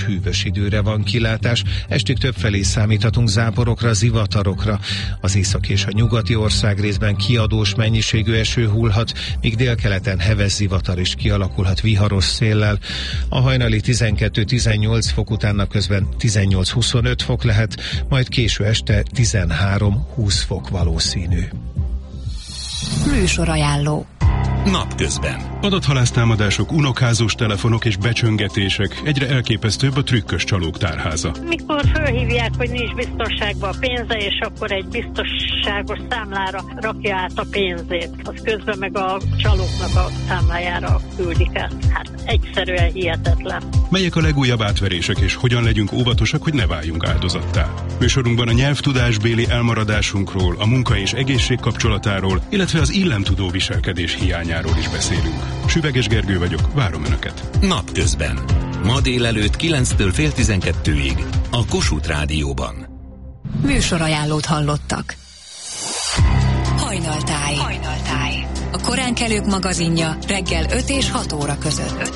Hűvös időre van kilátás, estig többfelé számíthatunk záporokra, zivatarokra. Az északi és a nyugati országrészben kiadós mennyiségű eső hullhat, míg délkeleten heves zivatar is kialakulhat viharos széllel. A hajnali 12-18 fok után napközben 18-25 fok lehet, majd késő este 13-20 fok valószínű. Műsorajánló. Napközben. Adathalásztámadások, unokházós telefonok és becsöngetések, egyre elképesztőbb a trükkös csalók tárháza. Mikor fölhívják, hogy nincs biztonságban a pénze, és akkor egy biztonságos számlára rakja át a pénzét, az közben meg a csalóknak a számlájára küldik át. Hát egyszerűen hihetetlen. Melyek a legújabb átverések, és hogyan legyünk óvatosak, hogy ne váljunk áldozattá? Műsorunkban a nyelvtudásbéli elmaradásunkról, a munka és egészség kapcsolatáról, illetve az illemtudó viselkedés hiányáról is beszélünk. Süveges Gergő vagyok, várom Önöket. Napközben. Ma délelőtt 9-től fél 12-ig a Kossuth Rádióban. Műsorajánlót hallottak. Hajnaltáj. A koránkelők magazinja reggel 5 és 6 óra között.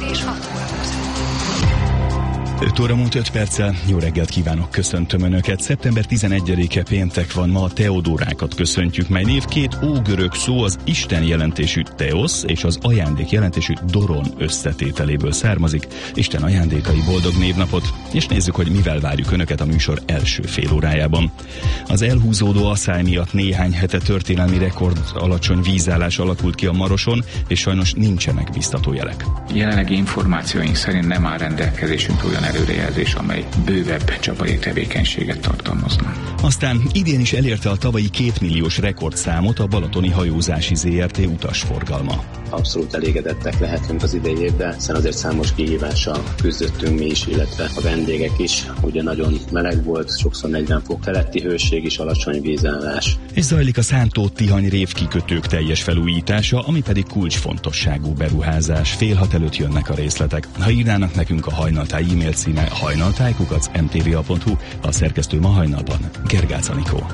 5 óra múlt 5 perccel, jó reggelt kívánok, köszöntöm Önöket. Szeptember 11-e péntek van, ma a Teodórákat köszöntjük, mely név két ógörög szó az Isten jelentésű Teosz és az ajándék jelentésű Doron összetételéből származik. Isten ajándékai, boldog névnapot, és nézzük, hogy mivel várjuk Önöket a műsor első fél órájában. Az elhúzódó asszály miatt néhány hete történelmi rekord alacsony vízállás alakult ki a Maroson, és sajnos nincsenek biztató jelek. Jelenlegi információink szerint nem áll rendelkezésünk olyan előrejelzés, amely bővebb csapadék tevékenységet tartalmazna. Aztán idén is elérte a tavalyi 2 milliós rekordszámot a Balatoni Hajózási ZRT utasforgalma. Abszolút elégedettek lehetünk az idei évben, hiszen azért számos kihívással küzdöttünk mi is, illetve a vendégek is. Ugye nagyon meleg volt, sokszor 40 fok feletti hőség is, alacsony vízállás. És zajlik a Szántó-Tihany révkikötők teljes felújítása, ami pedig kulcsfontosságú beruházás. Fél 6 előtt jönnek a részletek. Ha írnának nekünk, a Hajnaltáj e-mail címe hajnaltáj@mtva.hu, a szerkesztő ma hajnalban Gergács Anikó.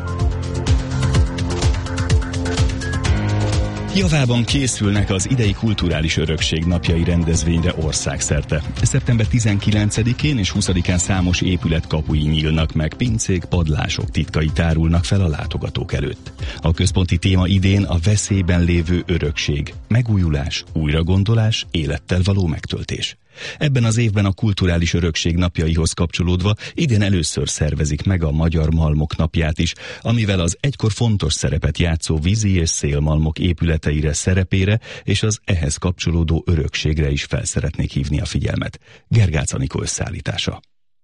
Javában készülnek az idei kulturális örökség napjai rendezvényre országszerte. Szeptember 19-én és 20-án számos épület kapui nyílnak meg, pincék, padlások titkai tárulnak fel a látogatók előtt. A központi téma idén a veszélyben lévő örökség, megújulás, újragondolás, élettel való megtöltés. Ebben az évben a kulturális örökség napjaihoz kapcsolódva idén először szervezik meg a Magyar Malmok napját is, amivel az egykor fontos szerepet játszó vízi és szélmalmok épületeire, szerepére és az ehhez kapcsolódó örökségre is fel szeretnék hívni a figyelmet. Gergács Anikó összeállítása.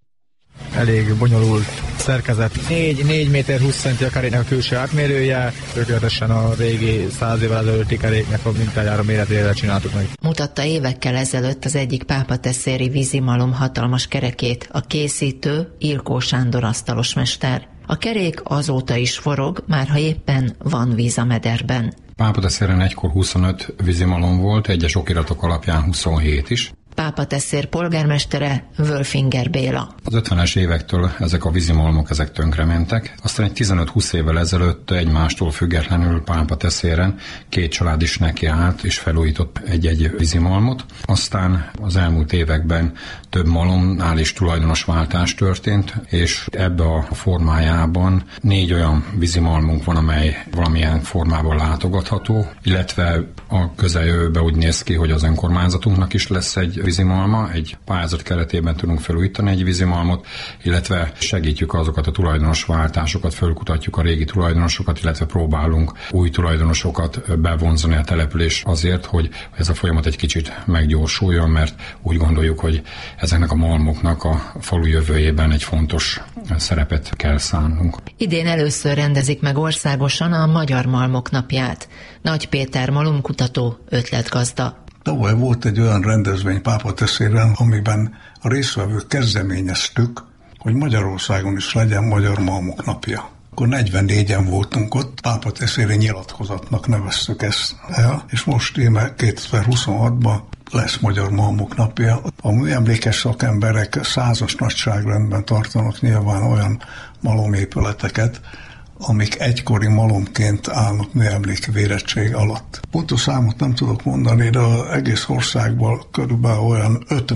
Elég bonyolult szerkezet. 4 méter 20 centi a keréknek a külső átmérője, tökéletesen a régi 100 évvel ezelőtti keréknek a mintájára, méretére csináltuk meg. Mutatta évekkel ezelőtt az egyik pápateszéri vízimalom hatalmas kerekét a készítő Ilkó Sándor asztalosmester. A kerék azóta is forog, már ha éppen van víz a mederben. Pápateszéren egykor 25 vízimalom volt, egyes okiratok alapján 27 is. Pápateszér polgármestere Wölfinger Béla. Az 50-es évektől ezek a vízimalmok ezek tönkrementek. Aztán egy 15-20 évvel ezelőtt egymástól függetlenül Pápateszéren 2 család is nekiállt és felújított egy-egy vízimalmot. Aztán az elmúlt években több malomnál is tulajdonosváltás történt, és ebbe a formájában 4 olyan vízimalmunk van, amely valamilyen formában látogatható, illetve a közeljövőben úgy néz ki, hogy az önkormányzatunknak is lesz egy vízimalma, egy pályázat keretében tudunk felújítani egy vízimalmot, illetve segítjük azokat a tulajdonosváltásokat, fölkutatjuk a régi tulajdonosokat, illetve próbálunk új tulajdonosokat bevonzani a település azért, hogy ez a folyamat egy kicsit meggyorsuljon, mert úgy gondoljuk, hogy ezeknek a malmoknak a falu jövőjében egy fontos szerepet kell szánnunk. Idén először rendezik meg országosan a Magyar Malmok napját. Nagy Péter malomkutató, ötletgazda. Tavaly volt egy olyan rendezvény Pápateszéren, amiben a résztvevők kezdeményeztük, hogy Magyarországon is legyen Magyar Malmok napja. Akkor 44-en voltunk ott, Pápateszéri nyilatkozatnak neveztük ezt el, és most íme 2026-ban lesz Magyar Malmok napja. A műemlékes szakemberek 100-as nagyságrendben tartanak nyilván olyan malomépületeket, amik egykori malomként állnak műemlékvérettség alatt. Pontos számot nem tudok mondani, de az egész országból körülbelül olyan 50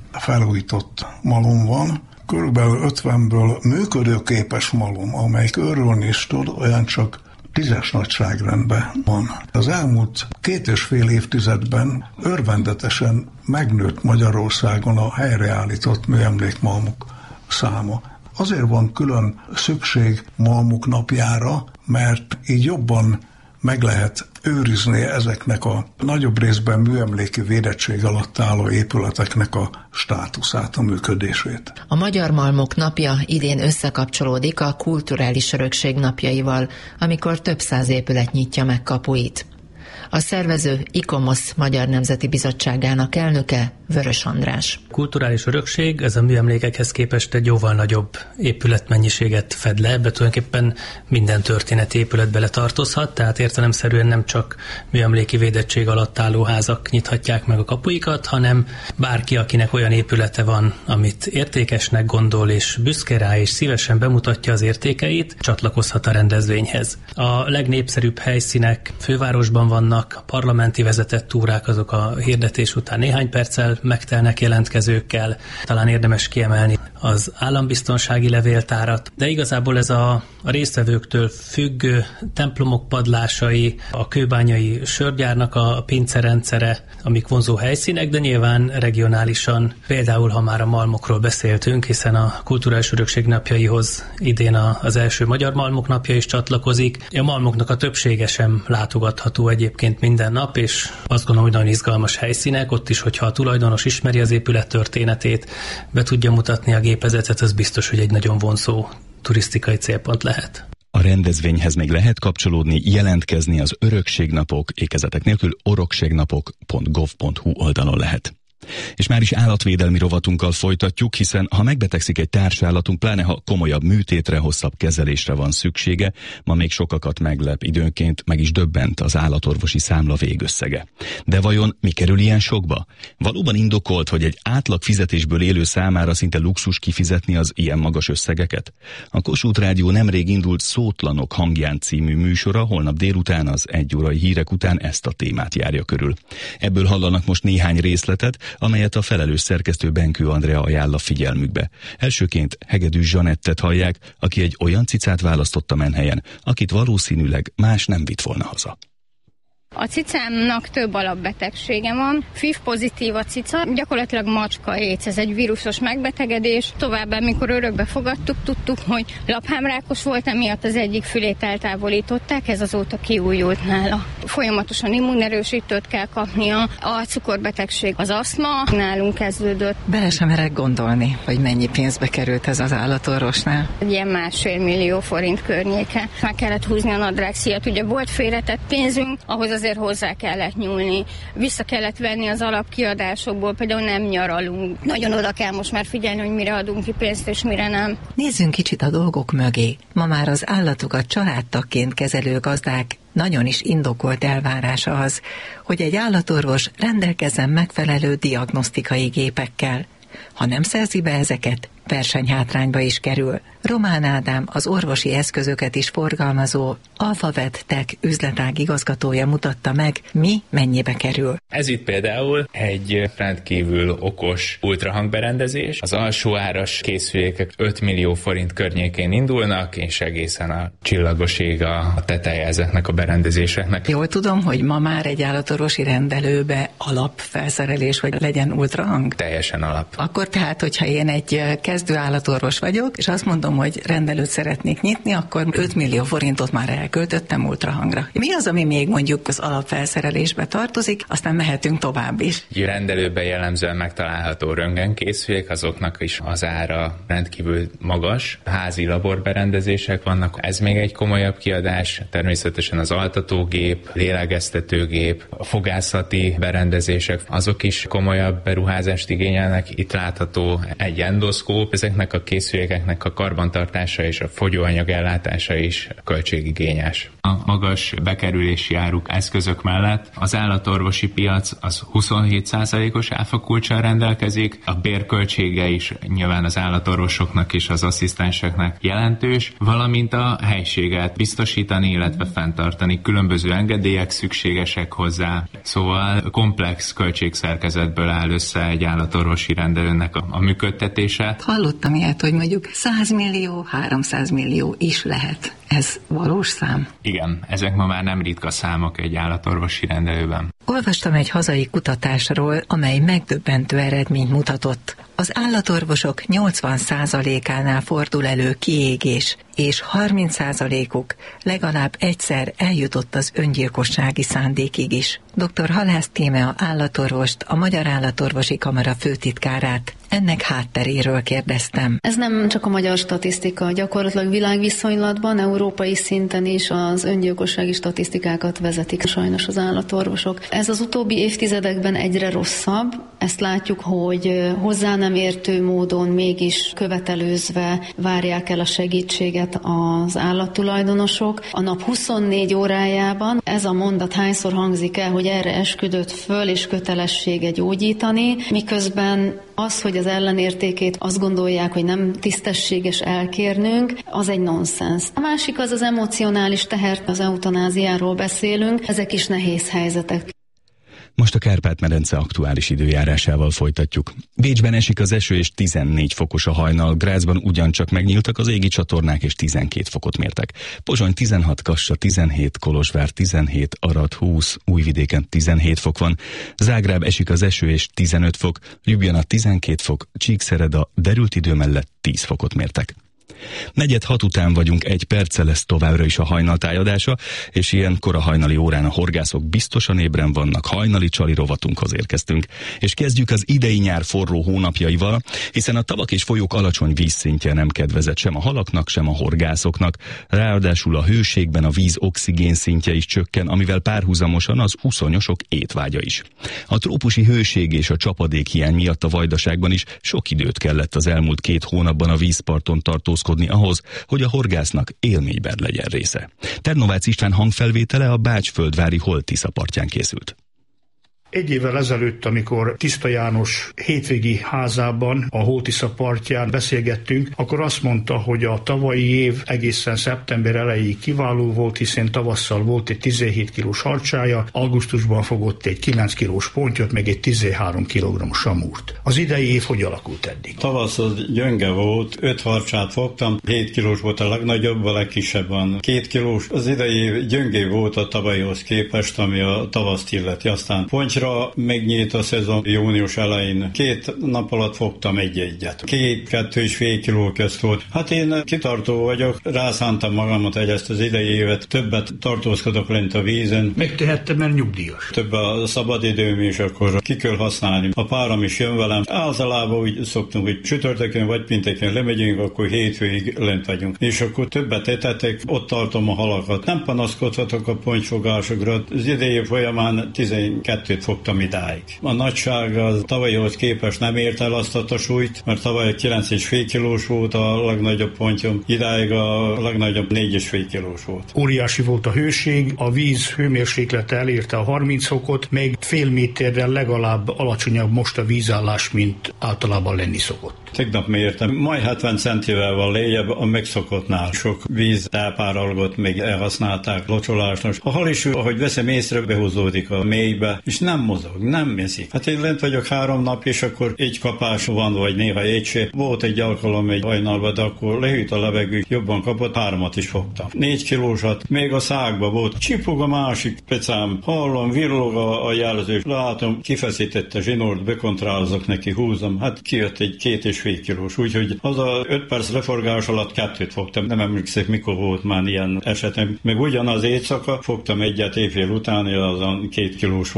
felújított malom van, körülbelül 50-ből működőképes malom, amelyik őrülni is tud, olyan csak 10-es nagyságrendben van. Az elmúlt 2,5 évtizedben örvendetesen megnőtt Magyarországon a helyreállított műemlékmalmok száma. Azért van külön szükség malmok napjára, mert így jobban meg lehet őrizni ezeknek a nagyobb részben műemléki védettség alatt álló épületeknek a státuszát, a működését. A Magyar Malmok napja idén összekapcsolódik a kulturális örökség napjaival, amikor több száz épület nyitja meg kapuit. A szervező ICOMOS Magyar Nemzeti Bizottságának elnöke Vörös András. Kulturális örökség, ez a műemlékekhez képest egy jóval nagyobb épületmennyiséget fed le, ebbe tulajdonképpen minden történeti épület bele tartozhat, tehát értelemszerűen nem csak műemléki védettség alatt álló házak nyithatják meg a kapuikat, hanem bárki, akinek olyan épülete van, amit értékesnek gondol, és büszke rá, és szívesen bemutatja az értékeit, csatlakozhat a rendezvényhez. A legnépszerűbb helyszínek fővárosban vannak, a parlamenti vezetett túrák azok a hirdetés után néhány perccel megtelnek jelentkezőkkel. Talán érdemes kiemelni az állambiztonsági levéltárat, de igazából ez a résztvevőktől függő templomok padlásai, a kőbányai sörgyárnak a pincerendszere, amik vonzó helyszínek, de nyilván regionálisan, például ha már a malmokról beszéltünk, hiszen a Kulturális Örökség napjaihoz idén az első Magyar Malmok napja is csatlakozik. A malmoknak a többsége sem látogatható egyébként minden nap, és azt gondolom, hogy nagyon izgalmas helyszínek, ott is, hogyha a tulajdonos ismeri az épület történetét, be tudja mutatni a gépezetet, az biztos, hogy egy nagyon vonzó turisztikai célpont lehet. A rendezvényhez még lehet kapcsolódni, jelentkezni az örökségnapok, ékezetek nélkül orökségnapok.gov.hu oldalon lehet. És már is állatvédelmi rovatunkkal folytatjuk, hiszen ha megbetegszik egy társállatunk, pláne ha komolyabb műtétre, hosszabb kezelésre van szüksége, ma még sokakat meglep, időnként meg is döbbent az állatorvosi számla végösszege. De vajon mi kerül ilyen sokba? Valóban indokolt, hogy egy átlag fizetésből élő számára szinte luxus kifizetni az ilyen magas összegeket? A Kossuth Rádió nemrég indult Szótlanok hangján című műsora holnap délután az 1 órai hírek után ezt a témát járja körül. Ebből hallanak most néhány részletet, amelyet a felelős szerkesztő Benkő Andrea ajánl a figyelmükbe. Elsőként Hegedűs Zsanettet hallják, aki egy olyan cicát választott a menhelyen, akit valószínűleg más nem vitt volna haza. A cicámnak több alapbetegsége van. FIV pozitív a cica, gyakorlatilag macska éc, ez egy vírusos megbetegedés. Továbbá, mikor örökbe fogadtuk, tudtuk, hogy laphámrákos volt, emiatt az egyik fülét eltávolították, ez azóta kiújult nála. Folyamatosan immunerősítőt kell kapnia, a cukorbetegség, az asztma nálunk kezdődött. Bele sem merek gondolni, hogy mennyi pénzbe került ez az állatorvosnál. Egy ilyen 1,5 millió forint környéke. Meg kellett húzni a nadrágszíjat, ugye volt félretett pénzünk, ahhoz azért hozzá kellett nyúlni. Vissza kellett venni az alapkiadásokból, például nem nyaralunk. Nagyon oda kell most már figyelni, hogy mire adunk ki pénzt és mire nem. Nézzünk kicsit a dolgok mögé. Ma már az állatokat családtagként kezelő gazdák nagyon is indokolt elvárása az, hogy egy állatorvos rendelkezzen megfelelő diagnosztikai gépekkel. Ha nem szerzi be ezeket, versenyhátrányba is kerül. Román Ádám, az orvosi eszközöket is forgalmazó Alphavet Tech üzletág igazgatója mutatta meg, mi mennyibe kerül. Ez itt például egy rendkívül okos ultrahangberendezés. Az alsó áras készülékek 5 millió forint környékén indulnak, és egészen a csillagosig a teteje ezeknek a berendezéseknek. Jól tudom, hogy ma már egy állatorvosi rendelőbe alapfelszerelés, hogy legyen ultrahang? Teljesen alap. Akkor tehát, hogyha én egy kezdő állatorvos vagyok, és azt mondom, hogy rendelőt szeretnék nyitni, akkor 5 millió forintot már elköltöttem ultrahangra. Mi az, ami még mondjuk az alapfelszerelésbe tartozik, aztán mehetünk tovább is. Egy rendelőben jellemzően megtalálható röntgenkészülék, azoknak is az ára rendkívül magas. Házi laborberendezések vannak, ez még egy komolyabb kiadás, természetesen az altatógép, lélegeztetőgép, a fogászati berendezések, azok is komolyabb beruházást igényelnek. Itt látható egy endoszkóp, ezeknek a készülékeknek a karbantartása és a fogyóanyag ellátása is költségigényes. A magas bekerülési áruk eszközök mellett az állatorvosi piac az 27%-os áfakulccsal rendelkezik, a bérköltsége is nyilván az állatorvosoknak és az asszisztenseknek jelentős, valamint a helységet biztosítani, illetve fenntartani. Különböző engedélyek szükségesek hozzá, szóval komplex költségszerkezetből áll össze egy állatorvosi rendelőnek a működtetése. Hallottam ilyet, hogy mondjuk 100 millió, 300 millió is lehet. Ez valós szám? Igen, ezek ma már nem ritka számok egy állatorvosi rendelőben. Olvastam egy hazai kutatásról, amely megdöbbentő eredményt mutatott. Az állatorvosok 80%-ánál fordul elő kiégés, és 30%-uk legalább egyszer eljutott az öngyilkossági szándékig is. Dr. Halász Tímea állatorvost, a Magyar Állatorvosi Kamara főtitkárát ennek hátteréről kérdeztem. Ez nem csak a magyar statisztika, gyakorlatilag világviszonylatban, európai szinten is az öngyilkossági statisztikákat vezetik sajnos az állatorvosok. Ez az utóbbi évtizedekben egyre rosszabb. Ezt látjuk, hogy hozzá nem értő módon mégis követelőzve várják el a segítséget az állattulajdonosok. A nap 24 órájában ez a mondat hányszor hangzik el, hogy erre esküdött föl és kötelessége gyógyítani, miközben az, hogy az ellenértékét azt gondolják, hogy nem tisztességes elkérnünk, az egy nonsens. A másik az emocionális teher, az eutanáziáról beszélünk, ezek is nehéz helyzetek. Most a Kárpát-medence aktuális időjárásával folytatjuk. Bécsben esik az eső és 14 fokos a hajnal, Grazban ugyancsak megnyíltak az égi csatornák és 12 fokot mértek. Pozsony 16, Kassa 17, Kolozsvár 17, Arad 20, Újvidéken 17 fok van, Zágráb esik az eső és 15 fok, Ljubljana 12 fok, Csíkszereda derült idő mellett 10 fokot mértek. 4:06 után vagyunk, 1 perccel lesz továbbra is a hajnal tájadása, és ilyenkor a hajnali órán a horgászok biztosan ébren vannak, hajnali csali rovatunkhoz érkeztünk. És kezdjük az idei nyár forró hónapjaival, hiszen a tavak és folyók alacsony vízszintje nem kedvezett sem a halaknak, sem a horgászoknak. Ráadásul a hőségben a víz oxigén szintje is csökken, amivel párhuzamosan az uszonyosok étvágya is. A trópusi hőség és a csapadékhiány miatt a Vajdaságban is sok időt kellett az elmúlt 2 hónapban a vízparton tartózkodni ahhoz, hogy a horgásznak élményben legyen része. Ternovácz István hangfelvétele a Bács-Földvári Holt-Tisza partján készült. Egy évvel ezelőtt, amikor Tiszta János hétvégi házában, a Holt-Tisza partján beszélgettünk, akkor azt mondta, hogy a tavalyi év egészen szeptember elejéig kiváló volt, hiszen tavasszal volt egy 17 kilós harcsája, augusztusban fogott egy 9 kilós pontyot, meg egy 13 kg samúrt. Az idei év hogy alakult eddig? Tavasz az gyönge volt, 5 harcsát fogtam, 7 kilós volt a legnagyobb, a legkisebb van 2 kilós. Az idei év gyöngé volt a tavalyihoz képest, ami a tavaszt illeti. Aztán ponty megnyílt a szezon június elején. 2 nap alatt fogtam egy-egyet. 2-2,5 kiló közt volt. Hát én kitartó vagyok, rászántam magamat, hogy ezt az idei évet többet tartózkodok lent a vízen. Megtehettem, mert nyugdíjas. Több a szabadidőm is, akkor ki kell használni. A párom is jön velem. Általában úgy szoktunk, hogy csütörtökön vagy pénteken lemegyünk, akkor hétfőig lent vagyunk. És akkor többet etetek, ott tartom a halakat. Nem panaszkodhatok a pontyfogásokra. Az idei folyamán 12-t fogtam idáig. A nagyság az tavalyhoz képest nem ért el azt a súlyt, mert tavaly 9,5 kilós volt a legnagyobb pontyom, idáig a legnagyobb 4,5 kilós volt. Óriási volt a hőség, a víz hőmérséklete elérte a 30 fokot, még fél méterrel legalább alacsonyabb most a vízállás, mint általában lenni szokott. Tegnap mértem, majd 70 centivel van lejjebb a megszokottnál. Sok víz tápáralgot még elhasználták locsolásnak. A hal is, ahogy veszem észre, behúzódik a mélybe, és nem mozog, nem eszik. Hát én lent vagyok 3 nap, és akkor egy kapás van, vagy néha egy se. Volt egy alkalom egy hajnalban, de akkor lehűlt a levegő, jobban kapott, 3-at is fogtam. 4 kilósat, még a szágba volt. Csipog a másik pecám, hallom, virlog a jelzés, látom, kifeszítette zsinort, bekontrálozok neki, húzom, hát kijött egy 2,5 kilós, úgyhogy az a 5 perc leforgás alatt 2-t fogtam. Nem emlékszek, mikor volt már ilyen esetem. Meg ugyanaz éjszaka fogtam egyet éjfél után, az a 2 kilós volt, úgyhogy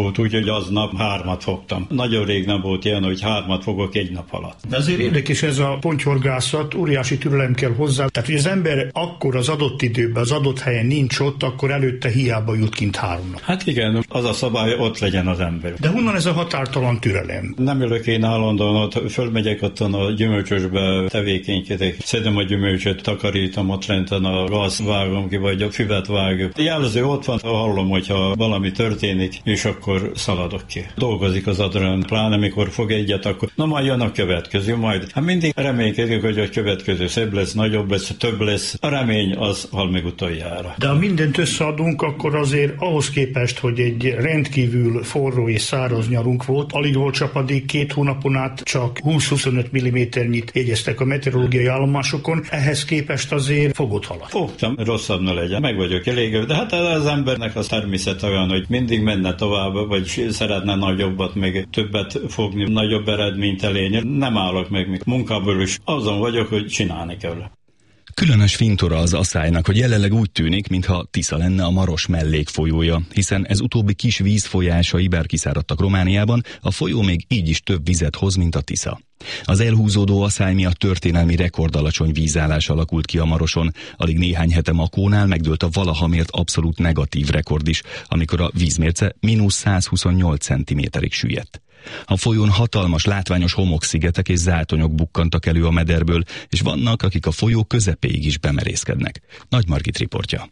aznap 3 fogtam. Nagyon rég nem volt ilyen, hogy 3 fogok egy nap alatt. De azért érdekes ez a pontyhorgászat, óriási türelem kell hozzá. Tehát, hogy az ember akkor az adott időben, az adott helyen nincs ott, akkor előtte hiába jut kint 3 nap. Hát igen, az a szabály, ott legyen az ember. De honnan ez a határtalan türelem? Nem ülök én állandóan, ott fölmegyek ottan a gyümölcsösbe, tevékenykedek, szedem a gyümölcsöt, takarítom ott lenten, a gaz vágom ki, vagy a füvet vágom. Jelző ott van, hallom, hogyha valami történik, és akkor szaladok ki. Dolgozik az adrenalin, pláne amikor fog egyet, akkor na majd jön a következő, majd. Hát mindig reménykedik, hogy a következő szebb lesz, nagyobb lesz, több lesz. A remény az hal meg utoljára. De ha mindent összeadunk, akkor azért ahhoz képest, hogy egy rendkívül forró és száraz nyarunk volt, alig volt csapadék, 2 hónapon át csak 20-25 mm-nyit jegyeztek a meteorológiai állomásokon, ehhez képest azért fogott halat. Fogtam, rosszabb ne legyen, meg vagyok elég, de hát az embernek az természet olyan, hogy mindig menne tovább, vagy szeretne nagyobbat, meg többet fogni, nagyobb eredményt elérni. Nem állok meg munkából is, azon vagyok, hogy csinálni kell. Különös fintora az Aszálynak, hogy jelenleg úgy tűnik, mintha Tisza lenne a Maros mellékfolyója, hiszen ez utóbbi kis vízfolyásai bár kiszáradtak Romániában, a folyó még így is több vizet hoz, mint a Tisza. Az elhúzódó Aszály miatt történelmi rekordalacsony vízállás alakult ki a Maroson, alig néhány hete Makónál megdőlt a valaha mért abszolút negatív rekord is, amikor a vízmérce -128 cm-ig süllyedt. A folyón hatalmas, látványos homokszigetek és zátonyok bukkantak elő a mederből, és vannak, akik a folyó közepéig is bemerészkednek. Nagy Margit riportja.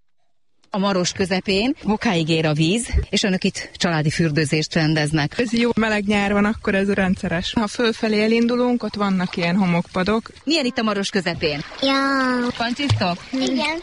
A Maros közepén bokáig ér a víz, és önök itt családi fürdőzést rendeznek. Ez jó meleg nyár van, akkor ez rendszeres. Ha fölfelé elindulunk, ott vannak ilyen homokpadok. Milyen itt a Maros közepén? Ja. Kancsisztok? Igen.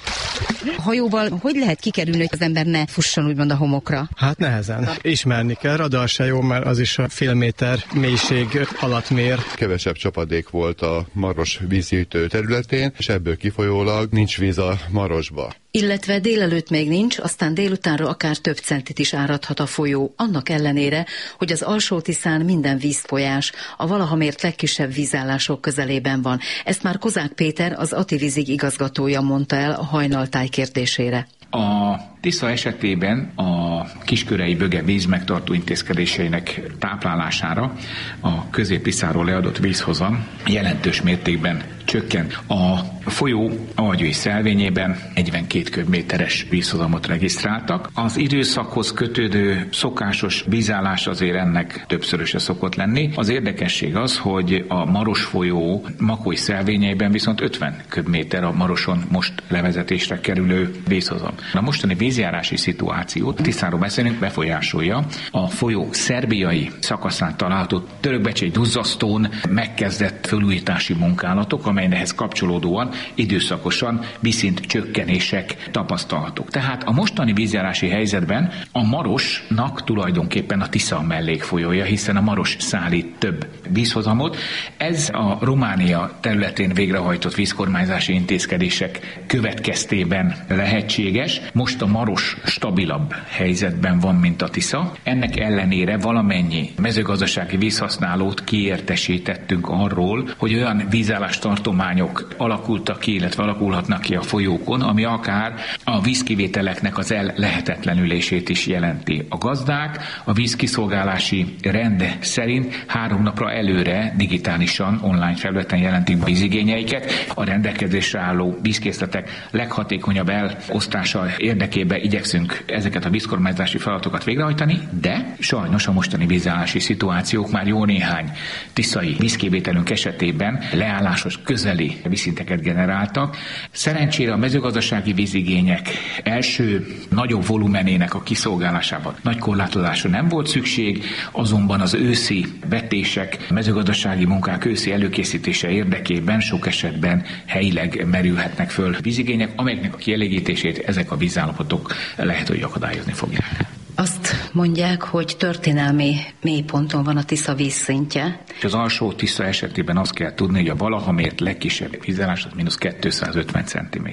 Hajóval hogy lehet kikerülni, hogy az ember ne fusson úgymond a homokra? Hát nehezen. Ismerni kell, radar se jó, mert az is a fél méter mélység alatt mér. Kevesebb csapadék volt a Maros vízgyűjtő területén, és ebből kifolyólag nincs víz a Marosba. Illetve délelőtt még nincs, aztán délutánra akár több centit is áradhat a folyó, annak ellenére, hogy az Alsó-Tiszán minden vízfolyás a valaha mért legkisebb vízállások közelében van. Ezt már Kozák Péter, az Ativízig igazgatója mondta el a hajnaltáj kérdésére. A Tisza esetében a Kiskörei Böge vízmegtartó intézkedéseinek táplálására a Közép-Tiszáról leadott vízhozam jelentős mértékben csökkent. A folyó algyői szelvényében 42 köbméteres vízhozamot regisztráltak. Az időszakhoz kötődő szokásos vízállás azért ennek többszöröse szokott lenni. Az érdekesség az, hogy a Maros folyó makói szelvényeiben viszont 50 köbméter a Maroson most levezetésre kerülő vízhozam. A mostani vízjárási szituációt, Tiszáról beszélünk, befolyásolja a folyó szerbiai szakaszán található Törökbecsei-Duzzasztón megkezdett felújítási munkálatok, amelyhez kapcsolódóan időszakosan vízszint csökkenések tapasztalhatók. Tehát a mostani vízjárási helyzetben a Marosnak tulajdonképpen a Tisza mellékfolyója, hiszen a Maros szállít több vízhozamot. Ez a Románia területén végrehajtott vízkormányzási intézkedések következtében lehetséges. Most a Maros stabilabb helyzetben van, mint a Tisza. Ennek ellenére valamennyi mezőgazdasági vízhasználót kiértesítettünk arról, hogy olyan vízállástartományok alakultak ki, illetve alakulhatnak ki a folyókon, ami akár a vízkivételeknek az ellehetetlenülését is jelenti. A gazdák a vízkiszolgálási rend szerint 3 napra előre digitálisan online felületen jelentik be vízigényeiket. A rendelkezésre álló vízkészletek leghatékonyabb elosztása érdekében igyekszünk ezeket a vízkormányzási feladatokat végrehajtani, de sajnos a mostani vízállási szituációk már jó néhány tiszai vízkivételünk esetében leállásos közeli vízszinteket generáltak. Szerencsére a mezőgazdasági vízigények első nagyobb volumenének a kiszolgálásában nagy korlátozásra nem volt szükség, azonban az őszi vetések, mezőgazdasági munkák őszi előkészítése érdekében sok esetben helyileg merülhetnek föl vízigények, amelyeknek a kielégítését ezek a vízállapotok lehet, hogy akadályozni fogják. Azt mondják, hogy történelmi mélyponton van a Tisza vízszintje. Az alsó Tisza esetében azt kell tudni, hogy a valaha mért legkisebb vízállás az -250 cm.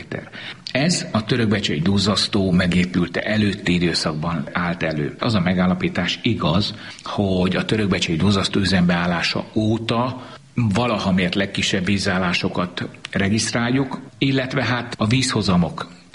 Ez a Törökbecsei-Duzzasztó megépülte előtti időszakban állt elő. Az a megállapítás igaz, hogy a Törökbecsei-Duzzasztó üzembeállása óta valaha mért legkisebb vízállásokat regisztráljuk, illetve hát a vízhozamok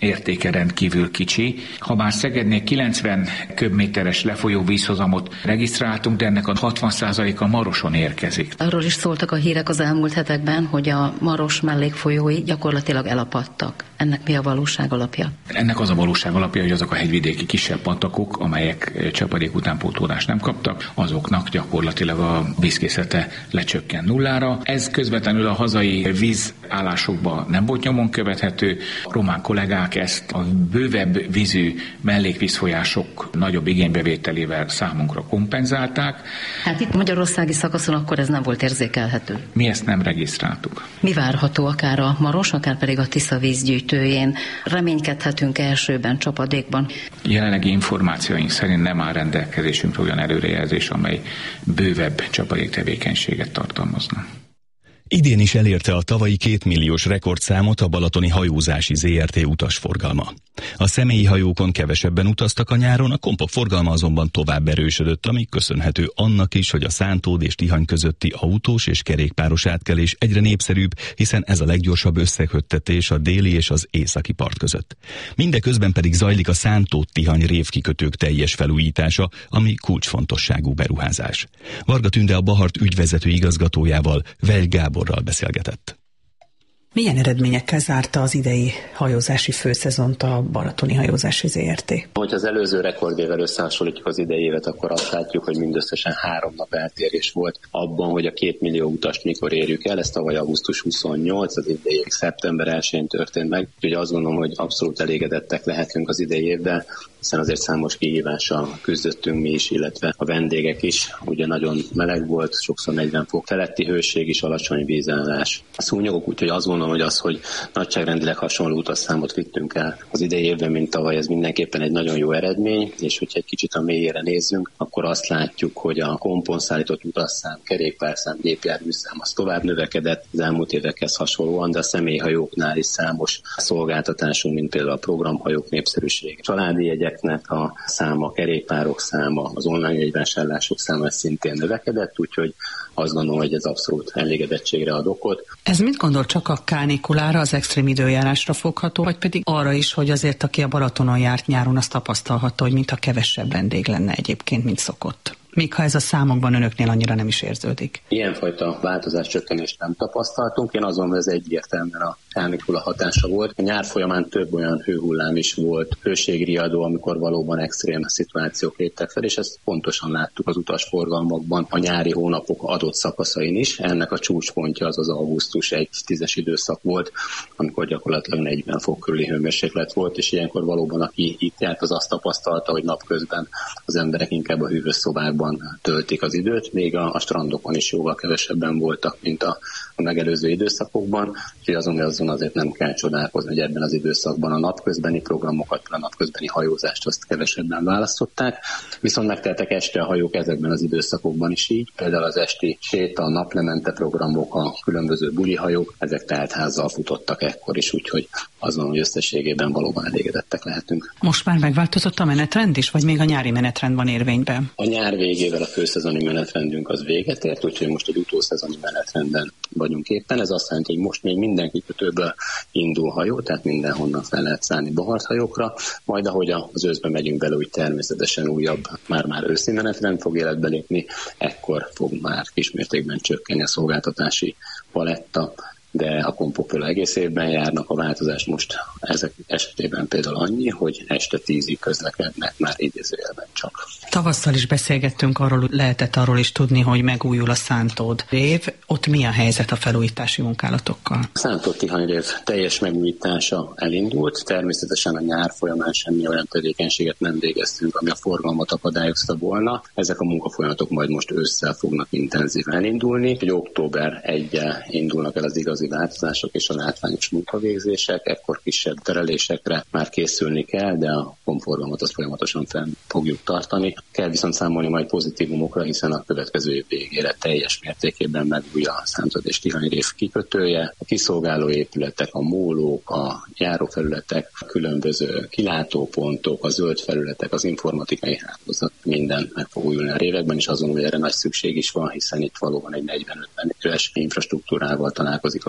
értéke rendkívül kicsi. Habár Szegednél 90 köbméteres lefolyó vízhozamot regisztráltunk, de ennek a 60%-a Maroson érkezik. Arról is szóltak a hírek az elmúlt hetekben, hogy a Maros mellékfolyói gyakorlatilag elapadtak. Ennek mi a valóság alapja? Ennek az a valóság alapja, hogy azok a hegyvidéki kisebb patakok, amelyek csapadék utánpótlást nem kaptak, azoknak gyakorlatilag a vízkészlete lecsökken nullára. Ez közvetlenül a hazai vízállásokban nem volt nyomon követhető. Román kollégák ezt a bővebb vízű mellékvízfolyások nagyobb igénybevételével számunkra kompenzálták. Hát itt magyarországi szakaszon akkor ez nem volt érzékelhető. Mi ezt nem regisztráltuk. Mi várható akár a Maros, akár pedig a Tisza vízgyűjtőjén? Reménykedhetünk elsőben csapadékban? Jelenlegi információink szerint nem áll rendelkezésünkre olyan előrejelzés, amely bővebb csapadéktevékenységet tartalmazna. Idén is elérte a tavalyi 2 milliós rekordszámot a balatoni hajózási ZRT utasforgalma. A személyi hajókon kevesebben utaztak a nyáron, a kompok forgalma azonban tovább erősödött, ami köszönhető annak is, hogy a Szántód és Tihany közötti autós és kerékpáros átkelés egyre népszerűbb, hiszen ez a leggyorsabb összeköttetés a déli és az északi part között. Mindeközben pedig zajlik a Szántód-Tihany révkikötők teljes felújítása, ami kulcsfontosságú beruházás. Varga Tünde a Bahart ügyvezető igazgatójával, Vejl Gáborral beszélgetett. Milyen eredményekkel zárta az idei hajózási főszezont a Balatoni Hajózási ZRT? Hogyha az előző rekordével összehasonlítjuk az idei évet, akkor azt látjuk, hogy mindösszesen 3 nap eltérés volt abban, hogy a 2 millió utast mikor érjük el. Ez tavaly augusztus 28, az idei szeptember 1-én történt meg. Úgyhogy azt gondolom, hogy abszolút elégedettek lehetünk az idei évvel, hiszen azért számos kihívással küzdöttünk mi is, illetve a vendégek is. Ugye nagyon meleg volt, sokszor 40 fok feletti hőség is, alacsony vízállás. A szúnyogok, úgyhogy azt gondolom, hogy az, hogy nagyságrendileg hasonló utasszámot vittünk el az idei évben, mint tavaly, ez mindenképpen egy nagyon jó eredmény, és hogyha egy kicsit a mélyére nézzünk, akkor azt látjuk, hogy a kompon szállított utasszám, kerékpárszám, gépjárműszám az tovább növekedett az elmúlt évekhez hasonlóan, de a személyhajóknál is számos szolgáltatásunk, mint például a programhajók népszerűség, családi jegyeknek a száma, kerékpárok száma, az online jegyvásárlások száma szintén növekedett, úgyhogy azt gondolom, hogy ez abszolút elégedettségre ad okot. Ez mit gondol, csak a kánikulára, az extrém időjárásra fogható, vagy pedig arra is, hogy azért, aki a Balatonon járt nyáron, azt tapasztalhatta, hogy mintha kevesebb vendég lenne egyébként, mint szokott? Még ha ez a számokban önöknél annyira nem is érződik. Ilyenfajta változás csökkenést nem tapasztaltunk. Én azon, hogy ez egyértelműen a kánikula hatása volt. A nyár folyamán több olyan hőhullám is volt, hőségriadó, amikor valóban extrém szituációk léptek fel, és ezt pontosan láttuk az utasforgalmakban a nyári hónapok adott szakaszain is. Ennek a csúcspontja az augusztus 1-10-es időszak volt, amikor gyakorlatilag 40 fok körüli hőmérséklet volt, és ilyenkor valóban aki itt járt, az azt tapasztalta, hogy napközben az emberek inkább a hűvös szobákban töltik az időt, még a strandokon is jóval kevesebben voltak, mint a megelőző időszakokban, úgyhogy azon azért nem kell csodálkozni, hogy ebben az időszakban a napközbeni programokat, a napközbeni hajózást azt kevesebben választották, viszont megteltek este a hajók ezekben az időszakokban is így, például az esti séta, a naplemente programok, a különböző bulihajók, ezek teltházzal futottak ekkor is, úgyhogy azon, hogy összességében valóban elégedettek lehetünk. Most már megváltozott a menetrend is, vagy még a nyári menetrend van érvényben? A nyár végével a főszezoni menetrendünk az véget ért, úgyhogy most egy utószezoni menetrenden vagyunk éppen. Ez azt jelenti, hogy most még minden kikötőből indul hajó, tehát mindenhonnan fel lehet szállni baharthajókra, majd ahogy az őszbe megyünk bele, úgy természetesen újabb, már őszi menetrend fog életbe lépni, ekkor fog már kismértékben csökkenni a szolgáltatási paletta, de a kompokból egész évben járnak. A változás most ezek esetében például annyi, hogy este 10-ig közlekednek már idézőjelben csak. Tavasszal is beszélgettünk arról, lehetett arról is tudni, hogy megújul a Szántód rév. Ott mi a helyzet a felújítási munkálatokkal? A Szántód-Tihany rév teljes megújítása elindult. Természetesen a nyár folyamán semmi olyan tevékenységet nem végeztünk, ami a forgalmat akadályozta volna. Ezek a munkafolyamatok majd most ősszel fognak intenzíven elindulni. Hogy október 1-jel indulnak el az igazi változások és a látványos munkavégzések, ekkor kisebb terelésekre már készülni kell, de a komforgalmat azt folyamatosan fenn fogjuk tartani. Kell viszont számolni majd pozitívumokra, hiszen a következő év végére teljes mértékében megújul a Szántód és Tihany rév kikötője, a kiszolgáló épületek, a mólók, a járófelületek, a különböző kilátópontok, a zöld felületek, az informatikai hálózat, minden meg fog újulni a révekben, és azon, hogy erre nagy szükség is van, hiszen itt valóban egy 40-50 éves infrastruktúrával találkozik a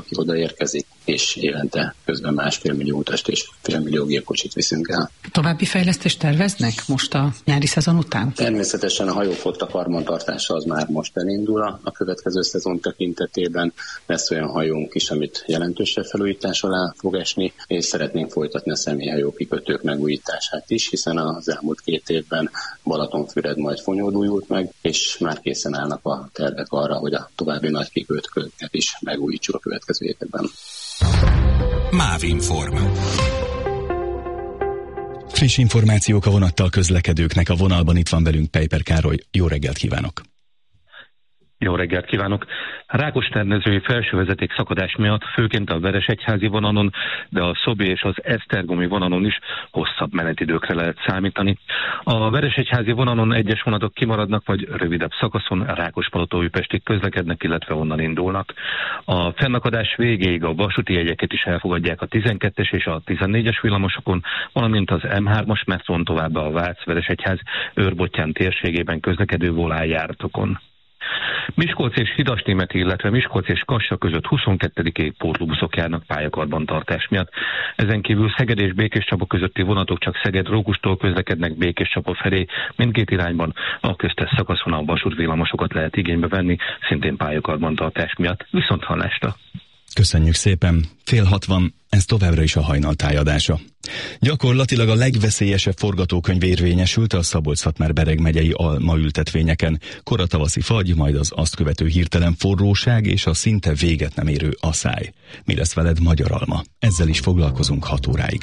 aki odaérkezik, és évente közben 1,5 millió utast és fél millió gépkocsit viszünk el. További fejlesztést terveznek most a nyári szezon után? Természetesen a hajóflotta karbantartása az már most elindul a következő szezon tekintetében. Lesz olyan hajónk is, amit jelentősebb felújítás alá fog esni, és szeretnénk folytatni a személyhajó kikötők megújítását is, hiszen az elmúlt 2 évben Balatonfüred majd Fonyód újult meg, és már készen állnak a tervek arra, hogy a további nagy kikötőket is megújítsuk a következő években. Mávinform. Friss információk a vonattal közlekedőknek. A vonalban itt van velünk Peiper Károly. Jó reggelt kívánok! Jó reggelt kívánok! Rákos-Termezői felsővezeték szakadás miatt főként a Veresegyházi vonalon, de a Szobi és az Esztergomi vonalon is hosszabb menetidőkre lehet számítani. A Veresegyházi vonalon egyes vonatok kimaradnak, vagy rövidebb szakaszon Rákospalota-Újpestig közlekednek, illetve onnan indulnak. A fennakadás végéig a vasúti jegyeket is elfogadják a 12-es és a 14-es villamosokon, valamint az M3-as metrón, továbbá a Vác-Veresegyház Őrbottyán térségében közlekedő volánjáratokon. Miskolc és Hidasnémeti, illetve Miskolc és Kassa között 22. pótlóbuszok járnak pályakarbantartás miatt. Ezen kívül Szeged és Békéscsaba közötti vonatok csak Szeged-Rókustól közlekednek Békéscsaba felé, mindkét irányban. A köztes szakaszon a vasútvillamosokat lehet igénybe venni, szintén pályakarbantartás miatt. Viszonthallásra! Köszönjük szépen! 5:60, ez továbbra is a Hajnal tájadása. Gyakorlatilag a legveszélyesebb forgatókönyv érvényesült a Szabolcs-Szatmár-Bereg megyei almaültetvényeken. Koratavaszi fagy, majd az azt követő hirtelen forróság és a szinte véget nem érő aszály. Mi lesz veled, magyar alma? Ezzel is foglalkozunk 6 óráig.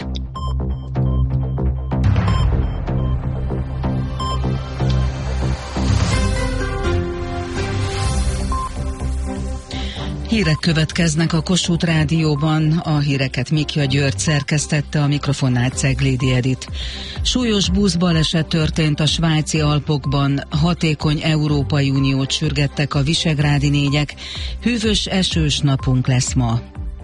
Hírek következnek a Kossuth Rádióban, a híreket Mikja György szerkesztette, a mikrofonnál Ceglédi Edit. Súlyos buszbaleset történt a svájci Alpokban, hatékony Európai Uniót sürgettek a visegrádi négyek, hűvös, esős napunk lesz ma.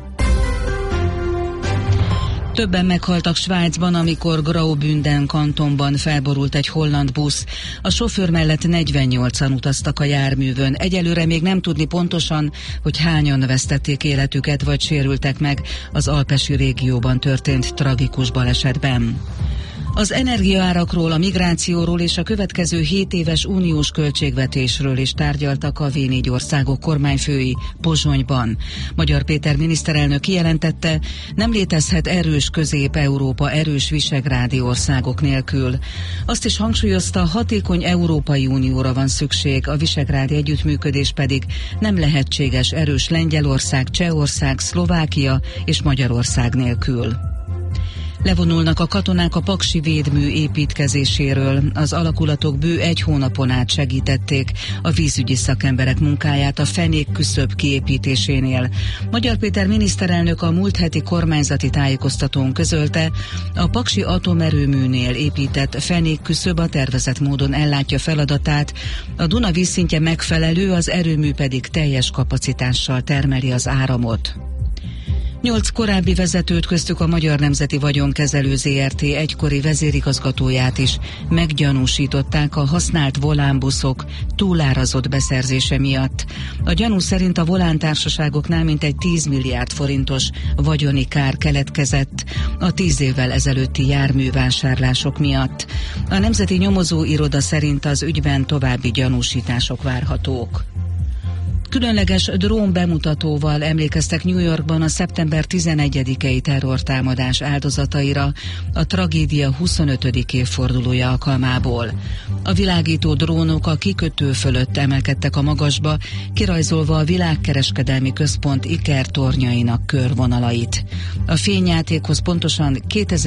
Többen meghaltak Svájcban, amikor Graubünden kantonban felborult egy holland busz. A sofőr mellett 48-an utaztak a járművön. Egyelőre még nem tudni pontosan, hogy hányan vesztették életüket vagy sérültek meg az alpesi régióban történt tragikus balesetben. Az energiaárakról, a migrációról és a következő 7 éves uniós költségvetésről is tárgyaltak a V4 országok kormányfői Pozsonyban. Magyar Péter miniszterelnök kijelentette, nem létezhet erős Közép-Európa erős visegrádi országok nélkül. Azt is hangsúlyozta, hatékony Európai Unióra van szükség, a visegrádi együttműködés pedig nem lehetséges erős Lengyelország, Csehország, Szlovákia és Magyarország nélkül. Levonulnak a katonák a paksi védmű építkezéséről. Az alakulatok bő 1 hónapon át segítették a vízügyi szakemberek munkáját a fenékküszöb kiépítésénél. Magyar Péter miniszterelnök a múlt heti kormányzati tájékoztatón közölte, a paksi atomerőműnél épített fenékküszöb a tervezett módon ellátja feladatát, a Duna vízszintje megfelelő, az erőmű pedig teljes kapacitással termeli az áramot. 8 korábbi vezetőt, köztük a Magyar Nemzeti Vagyonkezelő Zrt. Egykori vezérigazgatóját is meggyanúsították a használt volánbuszok túlárazott beszerzése miatt. A gyanú szerint a volántársaságoknál mintegy 10 milliárd forintos vagyoni kár keletkezett a 10 évvel ezelőtti járművásárlások miatt. A Nemzeti Nyomozó Iroda szerint az ügyben további gyanúsítások várhatók. Különleges drón bemutatóval emlékeztek New Yorkban a szeptember 11-i terrortámadás áldozataira a tragédia 25. évfordulója alkalmából. A világító drónok a kikötő fölött emelkedtek a magasba, kirajzolva a világkereskedelmi központ ikertornyainak körvonalait. A fényjátékhoz pontosan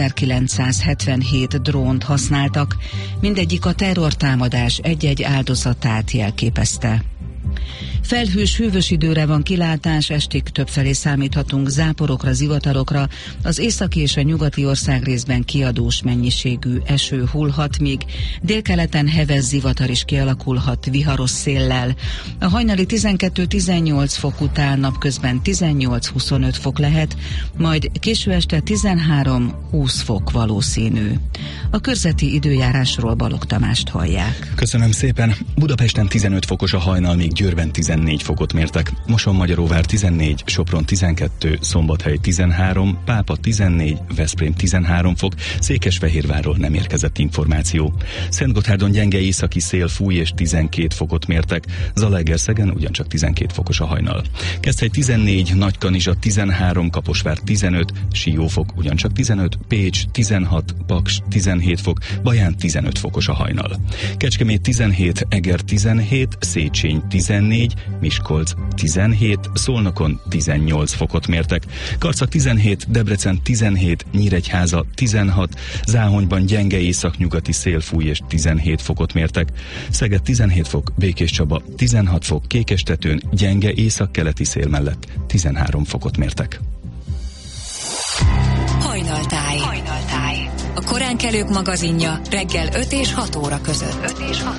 2977 drónt használtak, mindegyik a terrortámadás egy-egy áldozatát jelképezte. Felhős, hűvös időre van kilátás, estig többfelé számíthatunk záporokra, zivatarokra, az északi és a nyugati országrészben kiadós mennyiségű eső hullhat, míg délkeleten heves zivatar is kialakulhat viharos széllel. A hajnali 12-18 fok után napközben 18-25 fok lehet, majd késő este 13-20 fok valószínű. A körzeti időjárásról Balogh Tamást hallják. Köszönöm szépen. Budapesten 15 fokos a hajnal, míg míg Győrben 14 fokot mértek. Mosonmagyaróvár 14, Sopron 12, Szombathely 13, Pápa 14, Veszprém 13 fok, Székesfehérvárról nem érkezett információ. Szentgotthárdon gyenge északi szél fúj és 12 fokot mértek, Zalaegerszegen ugyancsak 12 fokos a hajnal. Keszthely 14, Nagykanizsa 13, Kaposvár 15, Siófok ugyancsak 15, Pécs 16, Paks 17 fok, Baján 15 fokos a hajnal. Kecskemét 17, Eger 17, Széchenyi 14, Miskolc 17, Szolnokon 18 fokot mértek. Karcag 17, Debrecen 17, Nyíregyháza 16, Záhonyban gyenge északnyugati szél fúj és 17 fokot mértek. Szeged 17 fok, Békéscsaba 16 fok, Kékestetőn gyenge északkeleti szél mellett 13 fokot mértek. Hajnaltáj. A koránkelők magazinja reggel 5 és 6 óra között.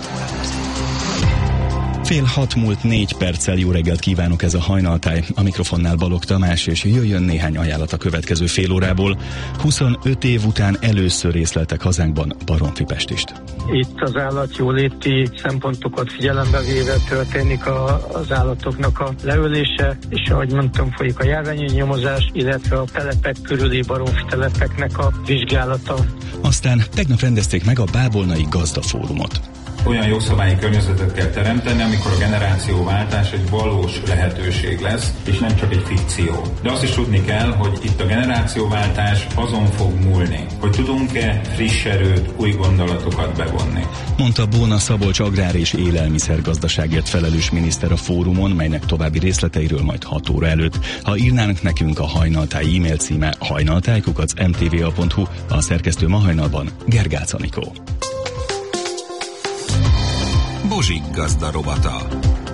Fél 6 múlt 4 perccel jó reggelt kívánok, ez a Hajnaltáj. A mikrofonnál Balogh Tamás, és jöjjön néhány ajánlat a következő fél órából. 25 év után először észleltek hazánkban baromfipestist. Itt az állatjóléti szempontokat figyelembe véve történik az állatoknak a leölése, és ahogy mondtam, folyik a járványi nyomozás, illetve a telepek körüli baromfitelepeknek a vizsgálata. Aztán tegnap rendezték meg a Bábolnai Gazdafórumot. Olyan jogszabályi környezetet kell teremteni, amikor a generációváltás egy valós lehetőség lesz, és nem csak egy fikció. De azt is tudni kell, hogy itt a generációváltás azon fog múlni, hogy tudunk-e friss erőt, új gondolatokat bevonni. Mondta Bóna Szabolcs agrár- és élelmiszergazdaságért felelős miniszter a fórumon, melynek további részleteiről majd 6 óra előtt. Ha írnának nekünk, a Hajnaltáj e-mail címe hajnaltáj@mtva.hu, a szerkesztő ma hajnalban Gergács Anikó. Bozsik gazda rovata.